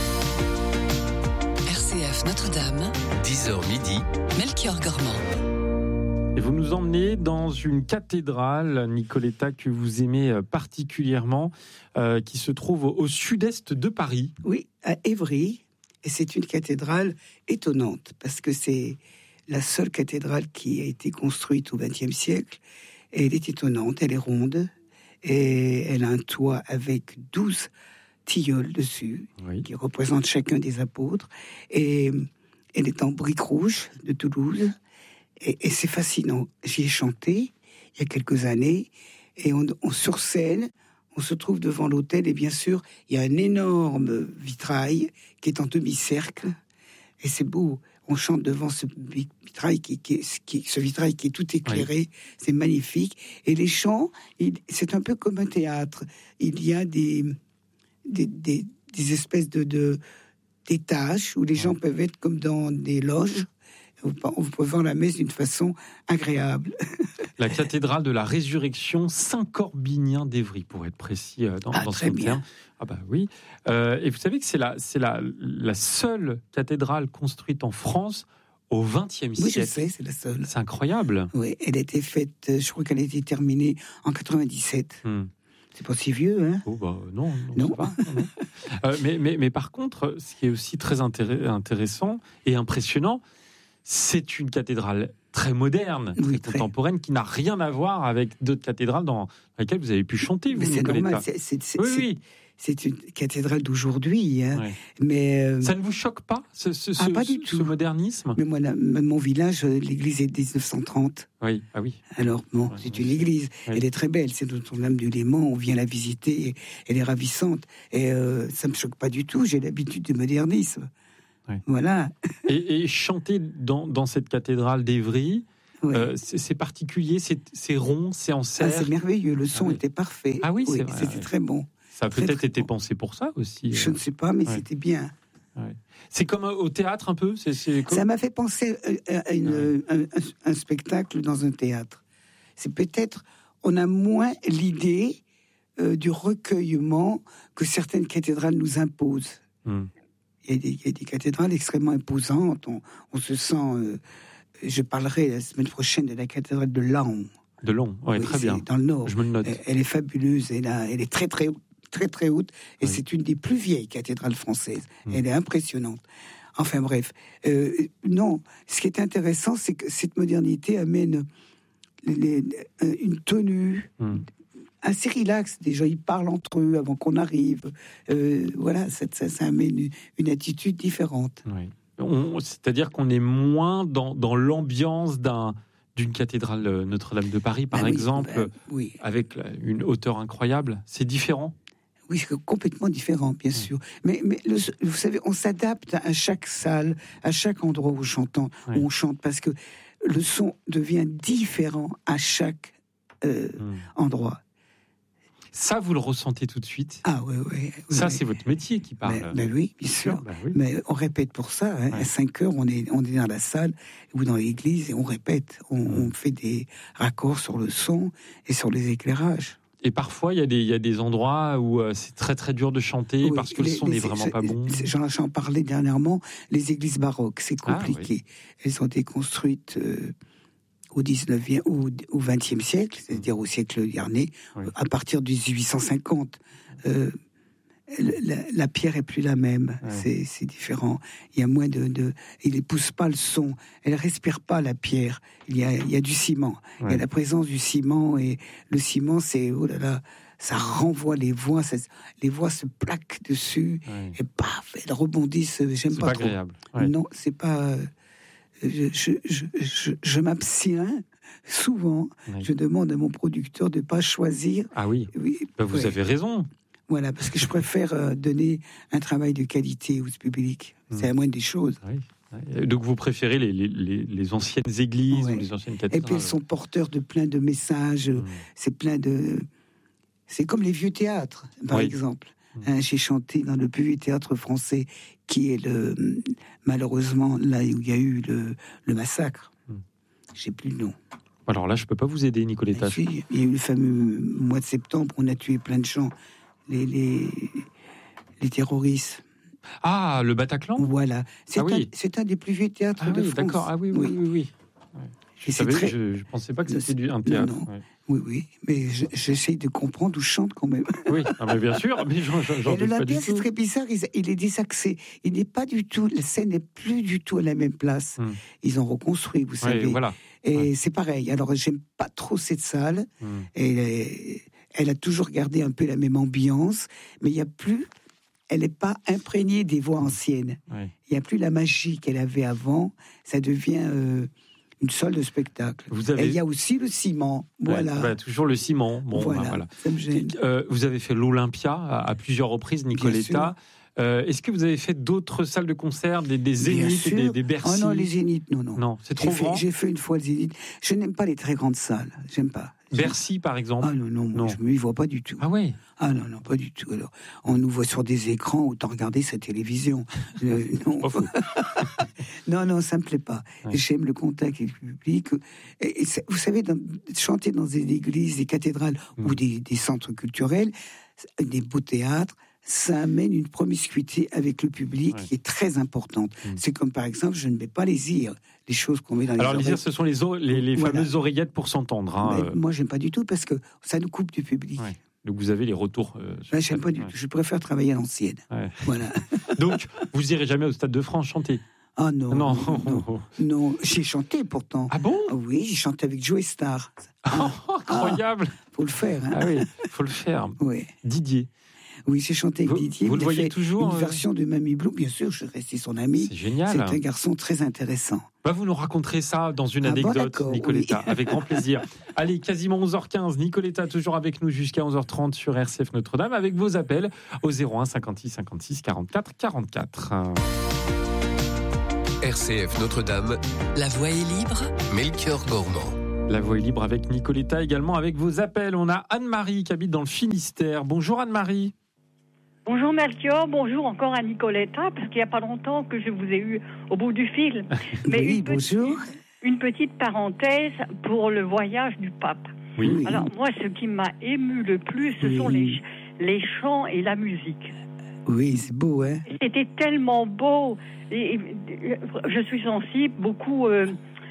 R C F Notre-Dame, dix heures midi, Melchior Gormand. Et vous nous emmenez dans une cathédrale, Nicoletta, que vous aimez particulièrement, euh, qui se trouve au, au sud-est de Paris. Oui, à Évry. Et c'est une cathédrale étonnante, parce que c'est la seule cathédrale qui a été construite au vingtième siècle. Et elle est étonnante, elle est ronde, et elle a un toit avec douze tilleuls dessus, oui. qui représentent chacun des apôtres. Et elle est en briques rouges de Toulouse. Et, et c'est fascinant. J'y ai chanté il y a quelques années. Et on, on, sur scène, on se trouve devant l'autel. Et bien sûr, il y a un énorme vitrail qui est en demi-cercle. Et c'est beau. On chante devant ce vitrail qui, qui, qui, ce vitrail qui est tout éclairé. Oui. C'est magnifique. Et les chants, il, c'est un peu comme un théâtre. Il y a des... Des, des, des espèces de, de d'étages où les gens peuvent être comme dans des loges vous pouvez voir la messe d'une façon agréable. La cathédrale de la Résurrection Saint-Corbinien d'Évry, pour être précis dans, ah, dans très son bien. terme. Ah bah oui. Euh, et vous savez que c'est la, c'est la, la seule cathédrale construite en France au vingtième siècle. Oui, je sais, c'est la seule. C'est incroyable. Oui, elle a été faite, je crois qu'elle a été terminée en quatre-vingt-dix-sept. Hmm. C'est pas si vieux, hein? Oh bah non, non. non, ça va, non. euh, mais, mais, mais par contre, ce qui est aussi très intéress- intéressant et impressionnant, c'est une cathédrale très moderne, oui, très contemporaine, qui n'a rien à voir avec d'autres cathédrales dans lesquelles vous avez pu chanter. Vous, mais c'est Nicoletta. normal, c'est, c'est, c'est, oui, c'est, oui. c'est une cathédrale d'aujourd'hui. Hein. Ouais. Mais, euh... ça ne vous choque pas, ce, ce, ah, ce, pas du ce tout. modernisme? Mais moi, la, mon village, l'église est de dix-neuf cent trente. Oui, ah oui. Alors, bon, ouais, c'est une église. Oui. Elle est très belle. C'est Notre-Dame du Léman. On vient la visiter. Et elle est ravissante. Et euh, ça ne me choque pas du tout. J'ai l'habitude du modernisme. Oui. Voilà. Et, et chanter dans, dans cette cathédrale d'Évry, oui. euh, c'est, c'est particulier, c'est, c'est rond, c'est en serre. Ah, c'est merveilleux. Le son ah, oui. était parfait. Ah oui, oui c'est vrai, c'était oui. très bon. Ça a très, peut-être très été bon. pensé pour ça aussi. Je euh... ne sais pas, mais ouais. c'était bien. Ouais. C'est comme au théâtre un peu. C'est, c'est comme... Ça m'a fait penser à une, ouais. un, un, un spectacle dans un théâtre. C'est peut-être, on a moins l'idée euh, du recueillement que certaines cathédrales nous imposent. Mm. Il y, a des, il y a des cathédrales extrêmement imposantes. On, on se sent. Euh, je parlerai la semaine prochaine de la cathédrale de Laon. De Laon, ouais, oui, très bien. Dans le Nord. Je me le note. Elle, elle est fabuleuse. Elle, a, elle est très très très très haute. Et oui. c'est une des plus vieilles cathédrales françaises. Mmh. Elle est impressionnante. Enfin bref, euh, non. Ce qui est intéressant, c'est que cette modernité amène les, les, une tenue. Mmh. assez relax. Les gens, ils parlent entre eux avant qu'on arrive. Euh, voilà, ça, ça, ça amène une, une attitude différente. Oui. On, c'est-à-dire qu'on est moins dans, dans l'ambiance d'un, d'une cathédrale Notre-Dame de Paris, par ah oui, exemple, ben, oui. avec une hauteur incroyable. C'est différent. Oui, c'est complètement différent, bien oui. sûr. Mais, mais le, vous savez, on s'adapte à chaque salle, à chaque endroit où, chantant, oui. où on chante, parce que le son devient différent à chaque euh, mmh. endroit. Ça, vous le ressentez tout de suite. Ah oui, oui. oui ça, oui. c'est votre métier qui parle. Ben, ben oui, bien sûr. Ben oui. Mais on répète pour ça. Hein. Ouais. À cinq heures, on est, on est dans la salle ou dans l'église et on répète. On, mmh. on fait des raccords sur le son et sur les éclairages. Et parfois, il y a des, il y a des endroits où euh, c'est très très dur de chanter oui, parce que les, le son n'est vraiment pas bon. J'en, j'en parlais dernièrement. Les églises baroques, c'est compliqué. Ah, oui. Elles ont été construites euh, au dix-neuvième ou au vingtième siècle, c'est-à-dire au siècle dernier, oui. à partir du dix-huit cent cinquante. Euh, la, la pierre est plus la même. Oui. C'est, c'est différent. Il y a moins de, de, il ne pousse pas le son. Elle respire pas la pierre. Il y a, il y a du ciment. Oui. Il y a la présence du ciment et le ciment, c'est oh là là, ça renvoie les voix. Ça, les voix se plaquent dessus oui. et paf, elles rebondissent. J'aime c'est pas, pas trop. Agréable. Oui. Non, c'est pas. Je, je, je, je, je m'abstiens souvent. Oui. Je demande à mon producteur de ne pas choisir. Ah oui. oui ben vous ouais. avez raison. Voilà, parce que je préfère euh, donner un travail de qualité au public. Mmh. C'est la moindre des choses. Oui. Donc vous préférez les, les, les anciennes églises ouais. ou les anciennes cathédrales. Et puis elles sont porteurs de plein de messages. Mmh. C'est plein de. C'est comme les vieux théâtres, par oui. exemple. Mmh. Hein, j'ai chanté dans le plus vieux théâtre français, qui est le malheureusement là où il y a eu le, le massacre. Mmh. J'ai plus le nom. Alors là, je peux pas vous aider, Nicoletta. Il y a eu le fameux mois de septembre, on a tué plein de gens. Les, les, les terroristes. Ah, le Bataclan. Voilà. C'est, ah, un, oui. c'est un des plus vieux théâtres ah, de oui, France. D'accord. Ah oui, oui, oui. oui, oui. Ouais. Je, savais, très... je ne pensais pas que c'était du, un théâtre. Non, non. Ouais. Oui, oui. Mais je, j'essaye de comprendre où je chante quand même. Oui, ah, mais bien sûr. Mais j'en, j'en Et l'Olympia, c'est très bizarre. Il, il est désaxé. Il n'est pas du tout. La scène n'est plus du tout à la même place. Hum. Ils ont reconstruit, vous savez. Oui, voilà. Et ouais. c'est pareil. Alors, j'aime pas trop cette salle. Hum. Et. Elle a toujours gardé un peu la même ambiance, mais il n'y a plus, elle n'est pas imprégnée des voix anciennes. Oui. Il n'y a plus la magie qu'elle avait avant. Ça devient euh, une salle de spectacle. Vous avez... Et il y a aussi le ciment. Voilà. Ouais, bah, toujours le ciment. Bon, voilà. Bah, voilà. Ça me gêne. Euh, vous avez fait l'Olympia à, à plusieurs reprises, Nicoletta. Euh, est-ce que vous avez fait d'autres salles de concert, des, des Zéniths, des, des Bercy? Oh non, les Zéniths, non, non. Non, c'est trop j'ai grand. Fait, j'ai fait une fois le Zénith. Je n'aime pas les très grandes salles. J'aime pas. Bercy, par exemple. Ah non, non, moi, non. je ne m'y vois pas du tout. Ah ouais. Ah non, non, pas du tout. Alors, on nous voit sur des écrans, autant regarder sa télévision. euh, non. Oh, non, non, ça me plaît pas. Ouais. J'aime le contact avec le public. Et, et vous savez, dans, chanter dans des églises, des cathédrales mmh. ou des, des centres culturels, des beaux théâtres, ça amène une promiscuité avec le public ouais. qui est très importante. Mmh. C'est comme, par exemple, je ne mets pas les ears, les choses qu'on met dans les Alors, oreilles. les ears, ce sont les, o- les, les voilà. fameuses oreillettes pour s'entendre. Hein, euh... Moi, j'aime pas du tout parce que ça nous coupe du public. Ouais. Donc, vous avez les retours. Euh, ben, j'aime pas du tout. Je préfère travailler à l'ancienne. Ouais. Voilà. Donc, vous irez jamais au Stade de France chanter? Ah non, non, non, non. J'ai chanté pourtant. Ah bon? Ah oui, j'ai chanté avec Joe Star. Ah, oh, incroyable. Ah, faut le faire. Hein. Ah oui, faut le faire. Oui. Didier. Oui, j'ai chanté avec vous, Didier. Vous il le voyez fait toujours une euh... version de Mamie Blue, bien sûr. Je suis resté son ami. C'est génial. C'est un garçon très intéressant. Bah, vous nous raconterez ça dans une ah anecdote, bon, Nicoletta, oui. avec grand plaisir. Allez, quasiment onze heures quinze, Nicoletta toujours avec nous jusqu'à onze heures trente sur R C F Notre-Dame, avec vos appels au zéro un cinquante-six cinquante-six quarante-quatre quarante-quatre. R C F Notre-Dame. La voix est libre. Melchior Gormand. La voix est libre avec Nicoletta, également avec vos appels. On a Anne-Marie qui habite dans le Finistère. Bonjour Anne-Marie. Bonjour Melchior, bonjour encore à Nicoletta, parce qu'il n'y a pas longtemps que je vous ai eu au bout du fil. Mais oui, une bonjour. Petite, une petite parenthèse pour le voyage du pape. Oui. Alors moi, ce qui m'a ému le plus, ce oui. sont les, les chants et la musique. Oui, c'est beau, hein. C'était tellement beau. Et, et, je suis sensible beaucoup euh,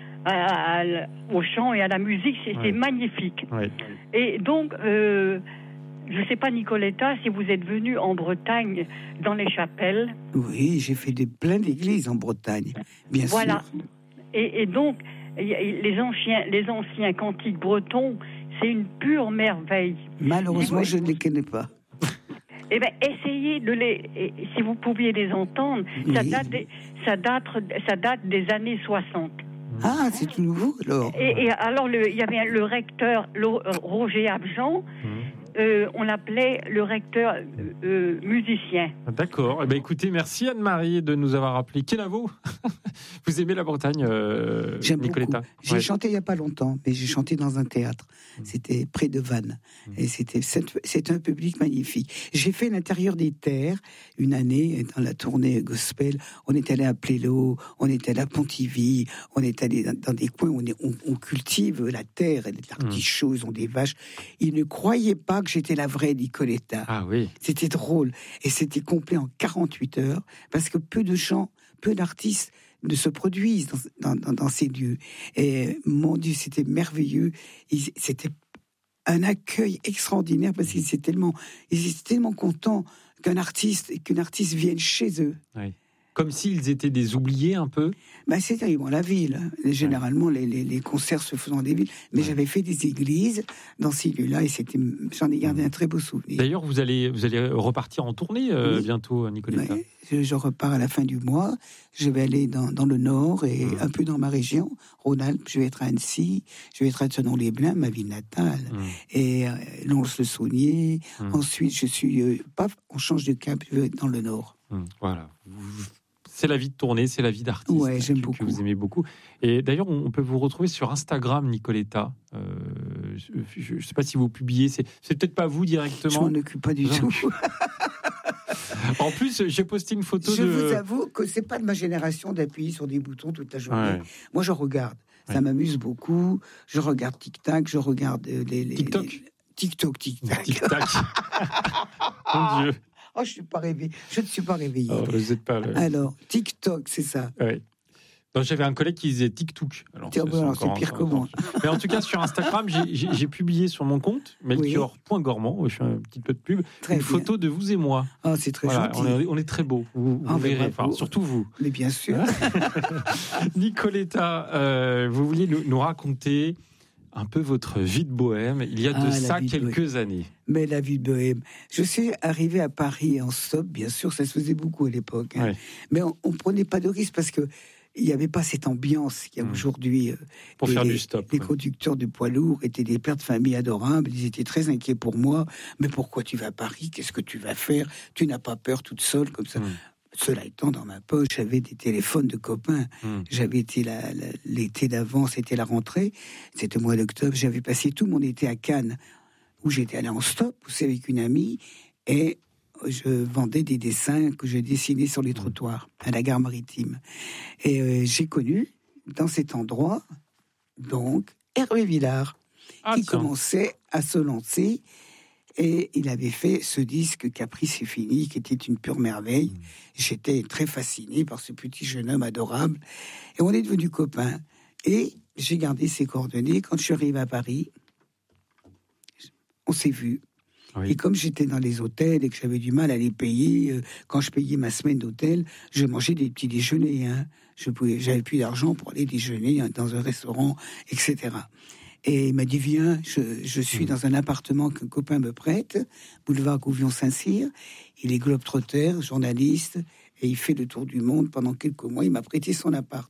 à, à, aux chants et à la musique, c'est, ouais. c'est magnifique. Ouais. Et donc... Euh, je ne sais pas, Nicoletta, si vous êtes venue en Bretagne, dans les chapelles. Oui, j'ai fait des, plein d'églises en Bretagne, bien voilà. sûr. Voilà. Et, et donc, les anciens, les anciens cantiques bretons, c'est une pure merveille. Malheureusement, je ne les connais pas. Eh bien, essayez de les... Si vous pouviez les entendre, oui. ça, date des, ça, date, ça date des années soixante. Ah, c'est tout nouveau, alors. Et, et alors, le, il y avait le recteur le, euh, Roger Abjean. Mmh. Euh, on l'appelait le recteur euh, musicien. D'accord. Eh bien, écoutez, merci Anne-Marie de nous avoir appelé. Kenavo, vous aimez la Bretagne, euh, J'aime Nicoletta? Beaucoup. J'ai ouais. chanté il n'y a pas longtemps, mais j'ai chanté dans un théâtre. Mmh. C'était près de Vannes. Mmh. Et c'était, c'est un public magnifique. J'ai fait l'intérieur des terres une année dans la tournée gospel. On est allé à Plélo, on est allé à Pontivy, on est allé dans, dans des coins où on, est, on, on cultive la terre, et des artichauts, ils ont des vaches. Ils ne croyaient pas que j'étais la vraie Nicoletta. Ah oui. C'était drôle. Et c'était complet en quarante-huit heures, parce que peu de gens, peu d'artistes ne se produisent dans, dans, dans ces lieux. Et mon Dieu, c'était merveilleux. Et c'était un accueil extraordinaire, parce qu'ils étaient tellement, ils étaient tellement contents qu'un artiste, qu'une artiste vienne chez eux. Oui. Comme s'ils étaient des oubliés un peu. Ben, c'est bon, la ville. Généralement, ouais. les, les, les concerts se font dans des villes. Mais ouais. j'avais fait des églises dans ces lieux-là et c'était, j'en ai gardé un très beau souvenir. D'ailleurs, vous allez, vous allez repartir en tournée euh, oui. bientôt, Nicoletta. Ouais. Je, je repars à la fin du mois. Je vais aller dans, dans le Nord et mmh. un peu dans ma région, Rhône-Alpes. Je vais être à Annecy, je vais être à Thonon-les-Bains, ma ville natale, mmh. et euh, Lons-le-Saunier. Mmh. Ensuite, je suis, euh, paf, on change de cap, je vais être dans le Nord. Mmh. Voilà. Vous... C'est la vie de tournée, c'est la vie d'artiste ouais, j'aime que, beaucoup. que vous aimez beaucoup. Et d'ailleurs, on peut vous retrouver sur Instagram, Nicoletta. Euh, je ne sais pas si vous publiez, c'est, c'est peut-être pas vous directement. Je m'en occupe pas du non. tout. En plus, j'ai posté une photo je de... Je vous avoue que c'est pas de ma génération d'appuyer sur des boutons toute la journée. Ouais. Moi, je regarde. Ça ouais. m'amuse beaucoup. Je regarde Tic-Tac, je regarde les... les TikTok les... TikTok, Tic-Tac. Tic-Tac. Mon Dieu. Oh, je suis pas réveillée. Je ne suis pas réveillée. Oh, vous êtes pas le... Alors, TikTok, c'est ça. Oui. Donc, j'avais un collègue qui disait TikTok. Alors, c'est, c'est, alors, c'est pire que moi. Mais en tout cas, sur Instagram, j'ai, j'ai, j'ai publié sur mon compte, melchior point gormand, je fais un petit peu de pub, très une bien. Photo de vous et moi. Oh, c'est très voilà, gentil. On est, on est très beaux. Vous, vous oh, verrez, enfin, surtout vous. Mais bien sûr. Nicoletta, euh, vous vouliez nous, nous raconter un peu votre vie de bohème, il y a de ah, ça quelques années. Mais la vie de bohème. Je suis arrivé à Paris en stop, bien sûr, ça se faisait beaucoup à l'époque. Hein. Ouais. Mais on ne prenait pas de risque parce que il n'y avait pas cette ambiance qu'il y a mmh. aujourd'hui. Euh, pour les, faire du stop. Les ouais. conducteurs de poids lourds étaient des pères de famille adorables, ils étaient très inquiets pour moi. Mais pourquoi tu vas à Paris ? Qu'est-ce que tu vas faire ? Tu n'as pas peur toute seule comme ça ? mmh. Cela étant, dans ma poche, j'avais des téléphones de copains. Mmh. J'avais été la, la, l'été d'avant, c'était la rentrée, c'était le mois d'octobre. J'avais passé tout mon été à Cannes, où j'étais allé en stop, aussi avec une amie, et je vendais des dessins que je dessinais sur les trottoirs, à la gare maritime. Et euh, j'ai connu, dans cet endroit, donc, Hervé Villard, ah, qui tiens. commençait à se lancer. Et il avait fait ce disque Caprice c'est fini, qui était une pure merveille. Mmh. J'étais très fasciné par ce petit jeune homme adorable. Et on est devenus copains. Et j'ai gardé ses coordonnées. Quand je suis arrivé à Paris, on s'est vus. Oui. Et comme j'étais dans les hôtels et que j'avais du mal à les payer, euh, quand je payais ma semaine d'hôtel, je mangeais des petits déjeuners. Hein. Je pouvais, j'avais plus d'argent pour aller déjeuner hein, dans un restaurant, et cetera. Et il m'a dit, viens, je, je suis mmh. dans un appartement qu'un copain me prête, boulevard Gouvion-Saint-Cyr. Il est globe-trotter, journaliste, et il fait le tour du monde pendant quelques mois. Il m'a prêté son appart.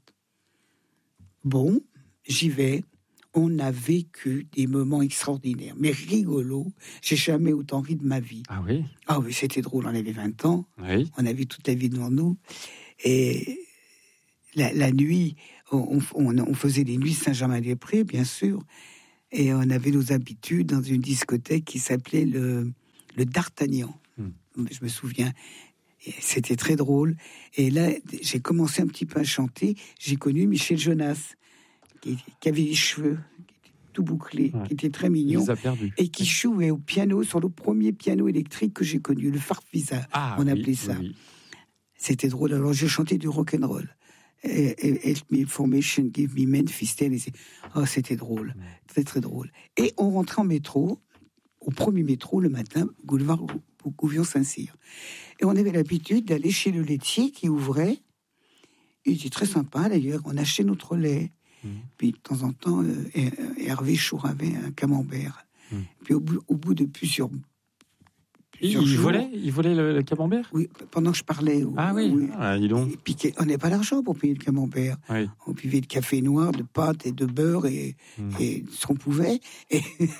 Bon, j'y vais. On a vécu des moments extraordinaires, mais rigolos. J'ai jamais autant ri de ma vie. Ah oui? Ah oui, c'était drôle. On avait vingt ans. Oui. On avait toute la vie devant nous. Et la, la nuit... On, on, on faisait les nuits Saint-Germain-des-Prés, bien sûr, et on avait nos habitudes dans une discothèque qui s'appelait le, le D'Artagnan. Mm. Je me souviens, et c'était très drôle. Et là, j'ai commencé un petit peu à chanter. J'ai connu Michel Jonas, qui, qui avait les cheveux, qui était tout bouclé, ouais. qui était très mignon, Il les a perdus. Et qui jouait au piano sur le premier piano électrique que j'ai connu, le Farfisa. Ah, on oui, appelait ça. Oui. C'était drôle. Alors, j'ai chanté du rock'n'roll. Help me formation, give me Memphis Tennessee. Oh, c'était drôle, très très drôle. Et on rentrait en métro, au premier métro le matin, boulevard Gouvion-Saint-Cyr. Et on avait l'habitude d'aller chez le laitier qui ouvrait. Il était très sympa d'ailleurs. On achetait notre lait. Mmh. Puis de temps en temps, euh, Hervé chouravait un camembert. Mmh. Puis au bout, au bout de plusieurs Il, il volait, il volait le, le camembert. Oui, pendant que je parlais. Ah oui, oui. Ah, dis donc. Et puis, on n'avait pas d'argent pour payer le camembert. Oui. On buvait de café noir, de pâtes et de beurre et, mmh. et ce qu'on pouvait. Et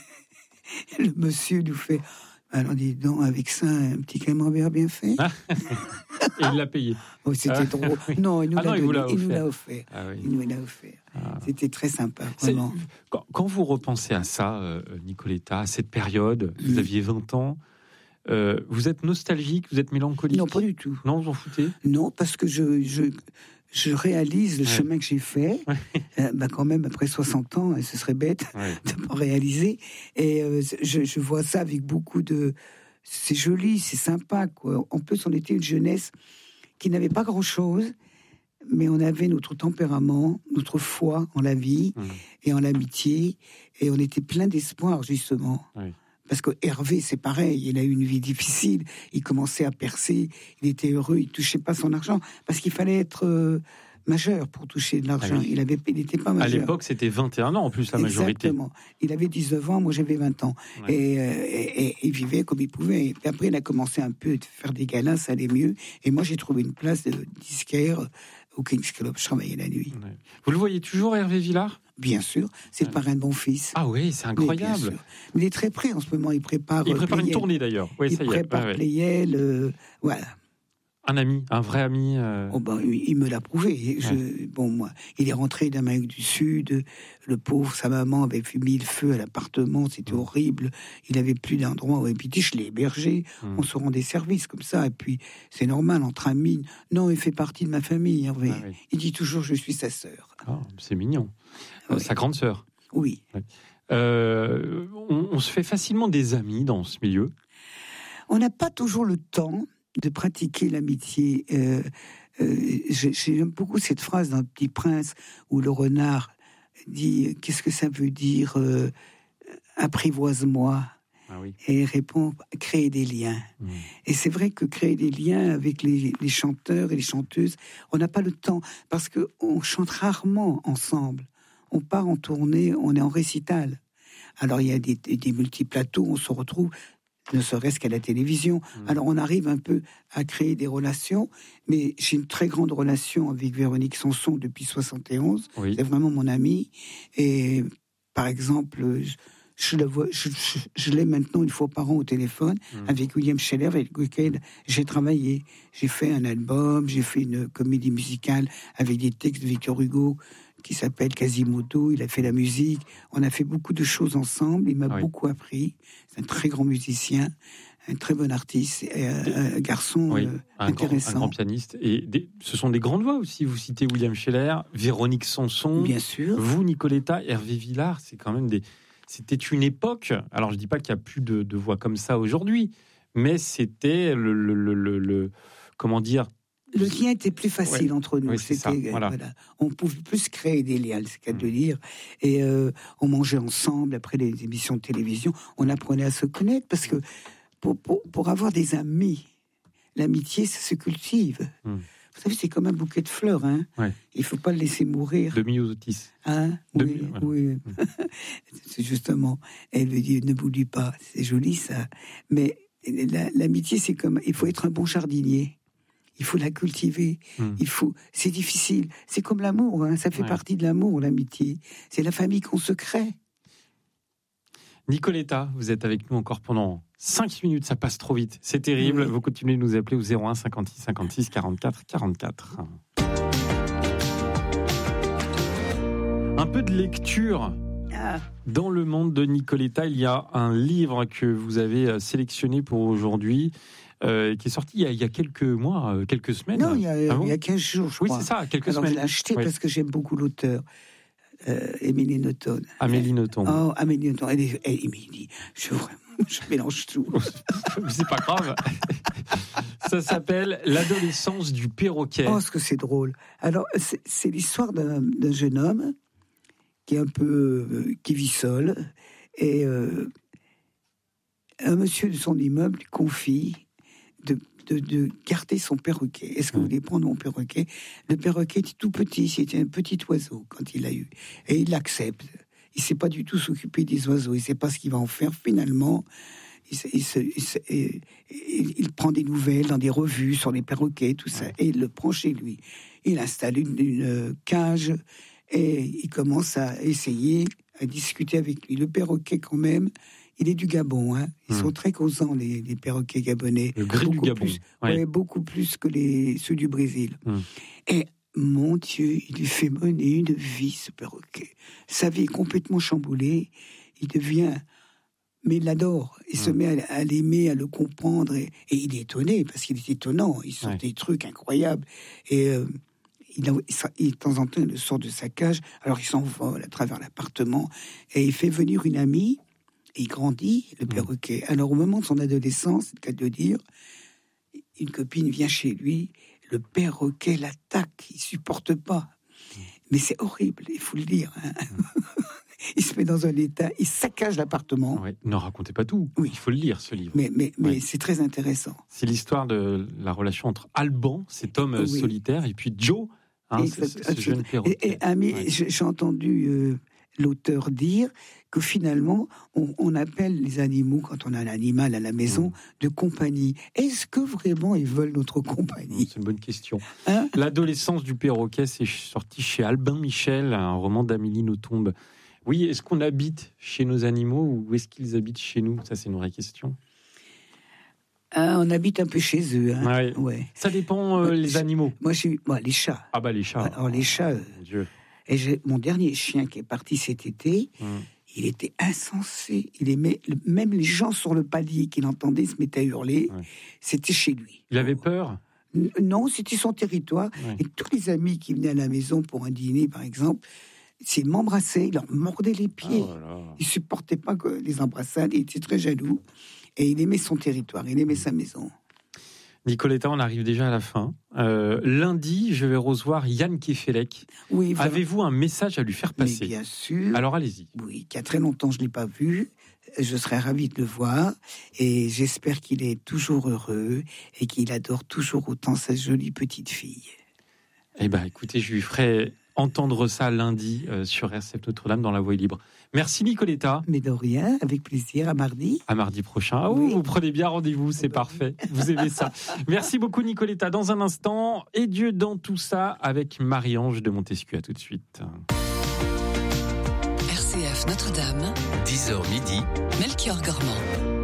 le monsieur nous fait, alors dis donc, avec ça, un petit camembert bien fait. Ah. Et il l'a payé. Oh, c'était ah. drôle. Non, il nous, ah l'a, non, donné, il il nous l'a offert. Ah oui. Il nous l'a offert. Ah. C'était très sympa, vraiment. Quand, quand vous repensez à ça, euh, Nicoletta, à cette période, mmh. vous aviez vingt ans, Euh, vous êtes nostalgique, vous êtes mélancolique? Non, pas du tout. Non, vous en foutez? Non, parce que je, je, je réalise le ouais. chemin que j'ai fait. Ouais. Euh, bah quand même, après soixante ans, ce serait bête ouais. de ne pas réaliser. Et euh, je, je vois ça avec beaucoup de... C'est joli, c'est sympa, quoi. En plus, on était une jeunesse qui n'avait pas grand-chose, mais on avait notre tempérament, notre foi en la vie mmh. et en l'amitié. Et on était plein d'espoir, justement. Ouais. Parce que Hervé, c'est pareil, il a eu une vie difficile, il commençait à percer, il était heureux, il touchait pas son argent, parce qu'il fallait être euh, majeur pour toucher de l'argent. Ah oui. Il avait, il n'était pas majeur. À l'époque, c'était vingt et un ans en plus, la majorité. Exactement. Il avait dix-neuf ans, moi j'avais vingt ans. Ouais. Et, euh, et, et il vivait comme il pouvait. Et puis après, il a commencé un peu à faire des galins, ça allait mieux. Et moi, j'ai trouvé une place de disquaire au King's Club. Je travaillais la nuit. Ouais. Vous le voyez toujours, Hervé Villard? Bien sûr, c'est ouais. le parrain de mon fils. Ah oui, c'est incroyable. Mais il est très prêt en ce moment, il prépare... Il prépare Playel. Une tournée d'ailleurs. Oui, il ça y est. prépare ouais, Playel, euh, voilà. Un ami, un vrai ami. Euh... Oh ben, il me l'a prouvé. Je, ouais. Bon, moi, il est rentré d'Amérique du Sud. Le pauvre, sa maman avait mis le feu à l'appartement. C'était mmh. horrible. Il avait plus d'endroit où habiter. Je l'ai hébergé. Mmh. On se rendait service comme ça. Et puis, c'est normal entre amis. Non, il fait partie de ma famille, Hervé. Ah, oui. Il dit toujours, je suis sa sœur. Oh, c'est mignon. Oui. Sa grande sœur. Oui. Ouais. Euh, on, on se fait facilement des amis dans ce milieu. On n'a pas toujours le temps de pratiquer l'amitié. Euh, euh, j'aime beaucoup cette phrase dans Le Petit Prince où le renard dit « Qu'est-ce que ça veut dire euh, apprivoise-moi » ah oui. Et il répond « Créer des liens mmh. ». Et c'est vrai que créer des liens avec les, les chanteurs et les chanteuses, on n'a pas le temps parce qu'on chante rarement ensemble. On part en tournée, on est en récital. Alors il y a des, des, des multiplateaux, on se retrouve... ne serait-ce qu'à la télévision. Mmh. Alors on arrive un peu à créer des relations, mais j'ai une très grande relation avec Véronique Sanson depuis soixante et onze. Oui. C'est vraiment mon amie. Et par exemple, je, le vois, je, je, je l'ai maintenant une fois par an au téléphone mmh. avec William Scheller, avec lequel j'ai travaillé. J'ai fait un album, j'ai fait une comédie musicale avec des textes de Victor Hugo qui s'appelle Quasimodo. Il a fait la musique. On a fait beaucoup de choses ensemble. Il m'a oui. beaucoup appris. C'est un très grand musicien, un très bon artiste, un, un garçon oui, euh, un intéressant. Grand, un grand pianiste. Et des, ce sont des grandes voix aussi. Vous citez William Scheller, Véronique Sanson. Bien sûr. Vous, Nicoletta, Hervé Villard. C'est quand même des... C'était une époque. Alors, je ne dis pas qu'il n'y a plus de, de voix comme ça aujourd'hui, mais c'était le... le, le, le, le comment dire... Le lien était plus facile ouais. entre nous. Oui, c'est C'était, ça, voilà. Voilà. On pouvait plus créer des liens, c'est le cas de le dire. Et euh, on mangeait ensemble après les émissions de télévision. On apprenait à se connaître parce que pour, pour, pour avoir des amis, l'amitié, ça se cultive. Mm. Vous savez, c'est comme un bouquet de fleurs. Hein. Ouais. Il ne faut pas le laisser mourir. De myosotis. Hein de oui, mi- voilà. oui. Mm. C'est justement, elle veut dire, ne boulis pas. C'est joli, ça. Mais la, l'amitié, c'est comme, il faut être un bon jardinier. Il faut la cultiver. Mmh. Il faut. C'est difficile. C'est comme l'amour. Hein. Ça fait ouais. partie de l'amour, l'amitié. C'est la famille qu'on se crée. Nicoletta, vous êtes avec nous encore pendant cinq minutes. Ça passe trop vite. C'est terrible. Oui. Vous continuez de nous appeler au zéro un cinquante-six cinquante-six quarante-quatre quarante-quatre. Un peu de lecture. Ah. Dans le monde de Nicoletta, il y a un livre que vous avez sélectionné pour aujourd'hui. Euh, qui est sorti il y, a, il y a quelques mois, euh, quelques semaines. Non, il y a, ah bon il y a quinze jours, je oui, crois. Oui, c'est ça, quelques Alors, semaines. Je l'ai acheté oui. parce que j'aime beaucoup l'auteur, euh, Amélie Nothomb. Amélie Nothomb. Oh, Amélie Nothomb. Elle est, elle, Amélie, je, je mélange tout. C'est pas grave. Ça s'appelle L'adolescence du perroquet. Oh, ce que c'est drôle. Alors, c'est, c'est l'histoire d'un, d'un jeune homme qui est un peu... Euh, qui vit seul. Et euh, un monsieur de son immeuble lui confie... De, de, de garder son perroquet. Est-ce que vous voulez prendre mon perroquet ? Le perroquet était tout petit, c'était un petit oiseau quand il l'a eu. Et il l'accepte. Il ne sait pas du tout s'occuper des oiseaux, il ne sait pas ce qu'il va en faire. Finalement, il, se, il, se, il, se, il, il prend des nouvelles dans des revues sur les perroquets, tout ça, et il le prend chez lui. Il installe une, une cage et il commence à essayer, à discuter avec lui. Le perroquet, quand même, il est du Gabon, hein. Ils mmh. sont très causants, les, les perroquets gabonais. Le gris du Gabon. Plus, ouais. Ouais, beaucoup plus que les, ceux du Brésil. Mmh. Et mon Dieu, il lui fait mener une vie, ce perroquet. Sa vie est complètement chamboulée. Il devient... Mais il l'adore. Il mmh. se met à, à l'aimer, à le comprendre. Et, et il est étonné, parce qu'il est étonnant. Il sort ouais. des trucs incroyables. Et... Euh, Il, a, il, de temps en temps, il le sort de sa cage. Alors, il s'envole à travers l'appartement. Et il fait venir une amie... Et il grandit, le perroquet. Alors, au moment de son adolescence, c'est le cas de le dire, une copine vient chez lui, le perroquet l'attaque, il ne supporte pas. Mais c'est horrible, il faut le dire. Hein. Il se met dans un état, il saccage l'appartement. Ouais, ne racontez pas tout, oui. Il faut le lire, ce livre. Mais, mais, mais oui. c'est très intéressant. C'est l'histoire de la relation entre Alban, cet homme oui. solitaire, et puis Joe, hein, ce, ce jeune perroquet. Et, et ami, ouais. j'ai entendu... Euh, l'auteur dire que finalement, on, on appelle les animaux, quand on a un animal à la maison, mmh. de compagnie. Est-ce que vraiment ils veulent notre compagnie ? C'est une bonne question. Hein ? L'adolescence du perroquet, c'est sorti chez Albin Michel, un roman d'Amélie Nothomb. Oui, est-ce qu'on habite chez nos animaux ou est-ce qu'ils habitent chez nous ? Ça, c'est une vraie question. Ah, on habite un peu chez eux. Hein. Ouais. Ouais. Ça dépend euh, moi, les je, animaux. Moi, j'ai, moi, les chats. Ah bah les chats. Alors les chats... Euh, Mon Dieu. Et j'ai, mon dernier chien qui est parti cet été, mmh. il était insensé. Il aimait, même les gens sur le palier qu'il entendait se mettaient à hurler. Ouais. C'était chez lui. Il avait peur ? N- Non, c'était son territoire. Ouais. Et tous les amis qui venaient à la maison pour un dîner, par exemple, s'ils m'embrassaient, ils leur mordaient les pieds. Oh là là. Il ne supportait pas que les embrassades. Il était très jaloux. Et il aimait son territoire, il aimait mmh. sa maison. Nicoletta, on arrive déjà à la fin. Euh, lundi, je vais recevoir Yann Kefelec. Oui, voilà. Avez-vous un message à lui faire passer ? Mais bien sûr. Alors allez-y. Oui, qu'il y a très longtemps je ne l'ai pas vu. Je serais ravie de le voir. Et j'espère qu'il est toujours heureux et qu'il adore toujours autant sa jolie petite fille. Eh bien, écoutez, je lui ferai entendre ça lundi euh, sur R C F Notre-Dame dans La Voix libre. Merci Nicoletta. Mais de rien, avec plaisir, à mardi. À mardi prochain. Ah oui, oui. Vous prenez bien rendez-vous, c'est bah, parfait. Oui. Vous aimez ça. Merci beaucoup Nicoletta. Dans un instant, et Dieu dans tout ça avec Marie-Ange de Montesquieu. À tout de suite. R C F Notre-Dame, dix heures midi, Melchior Gormand.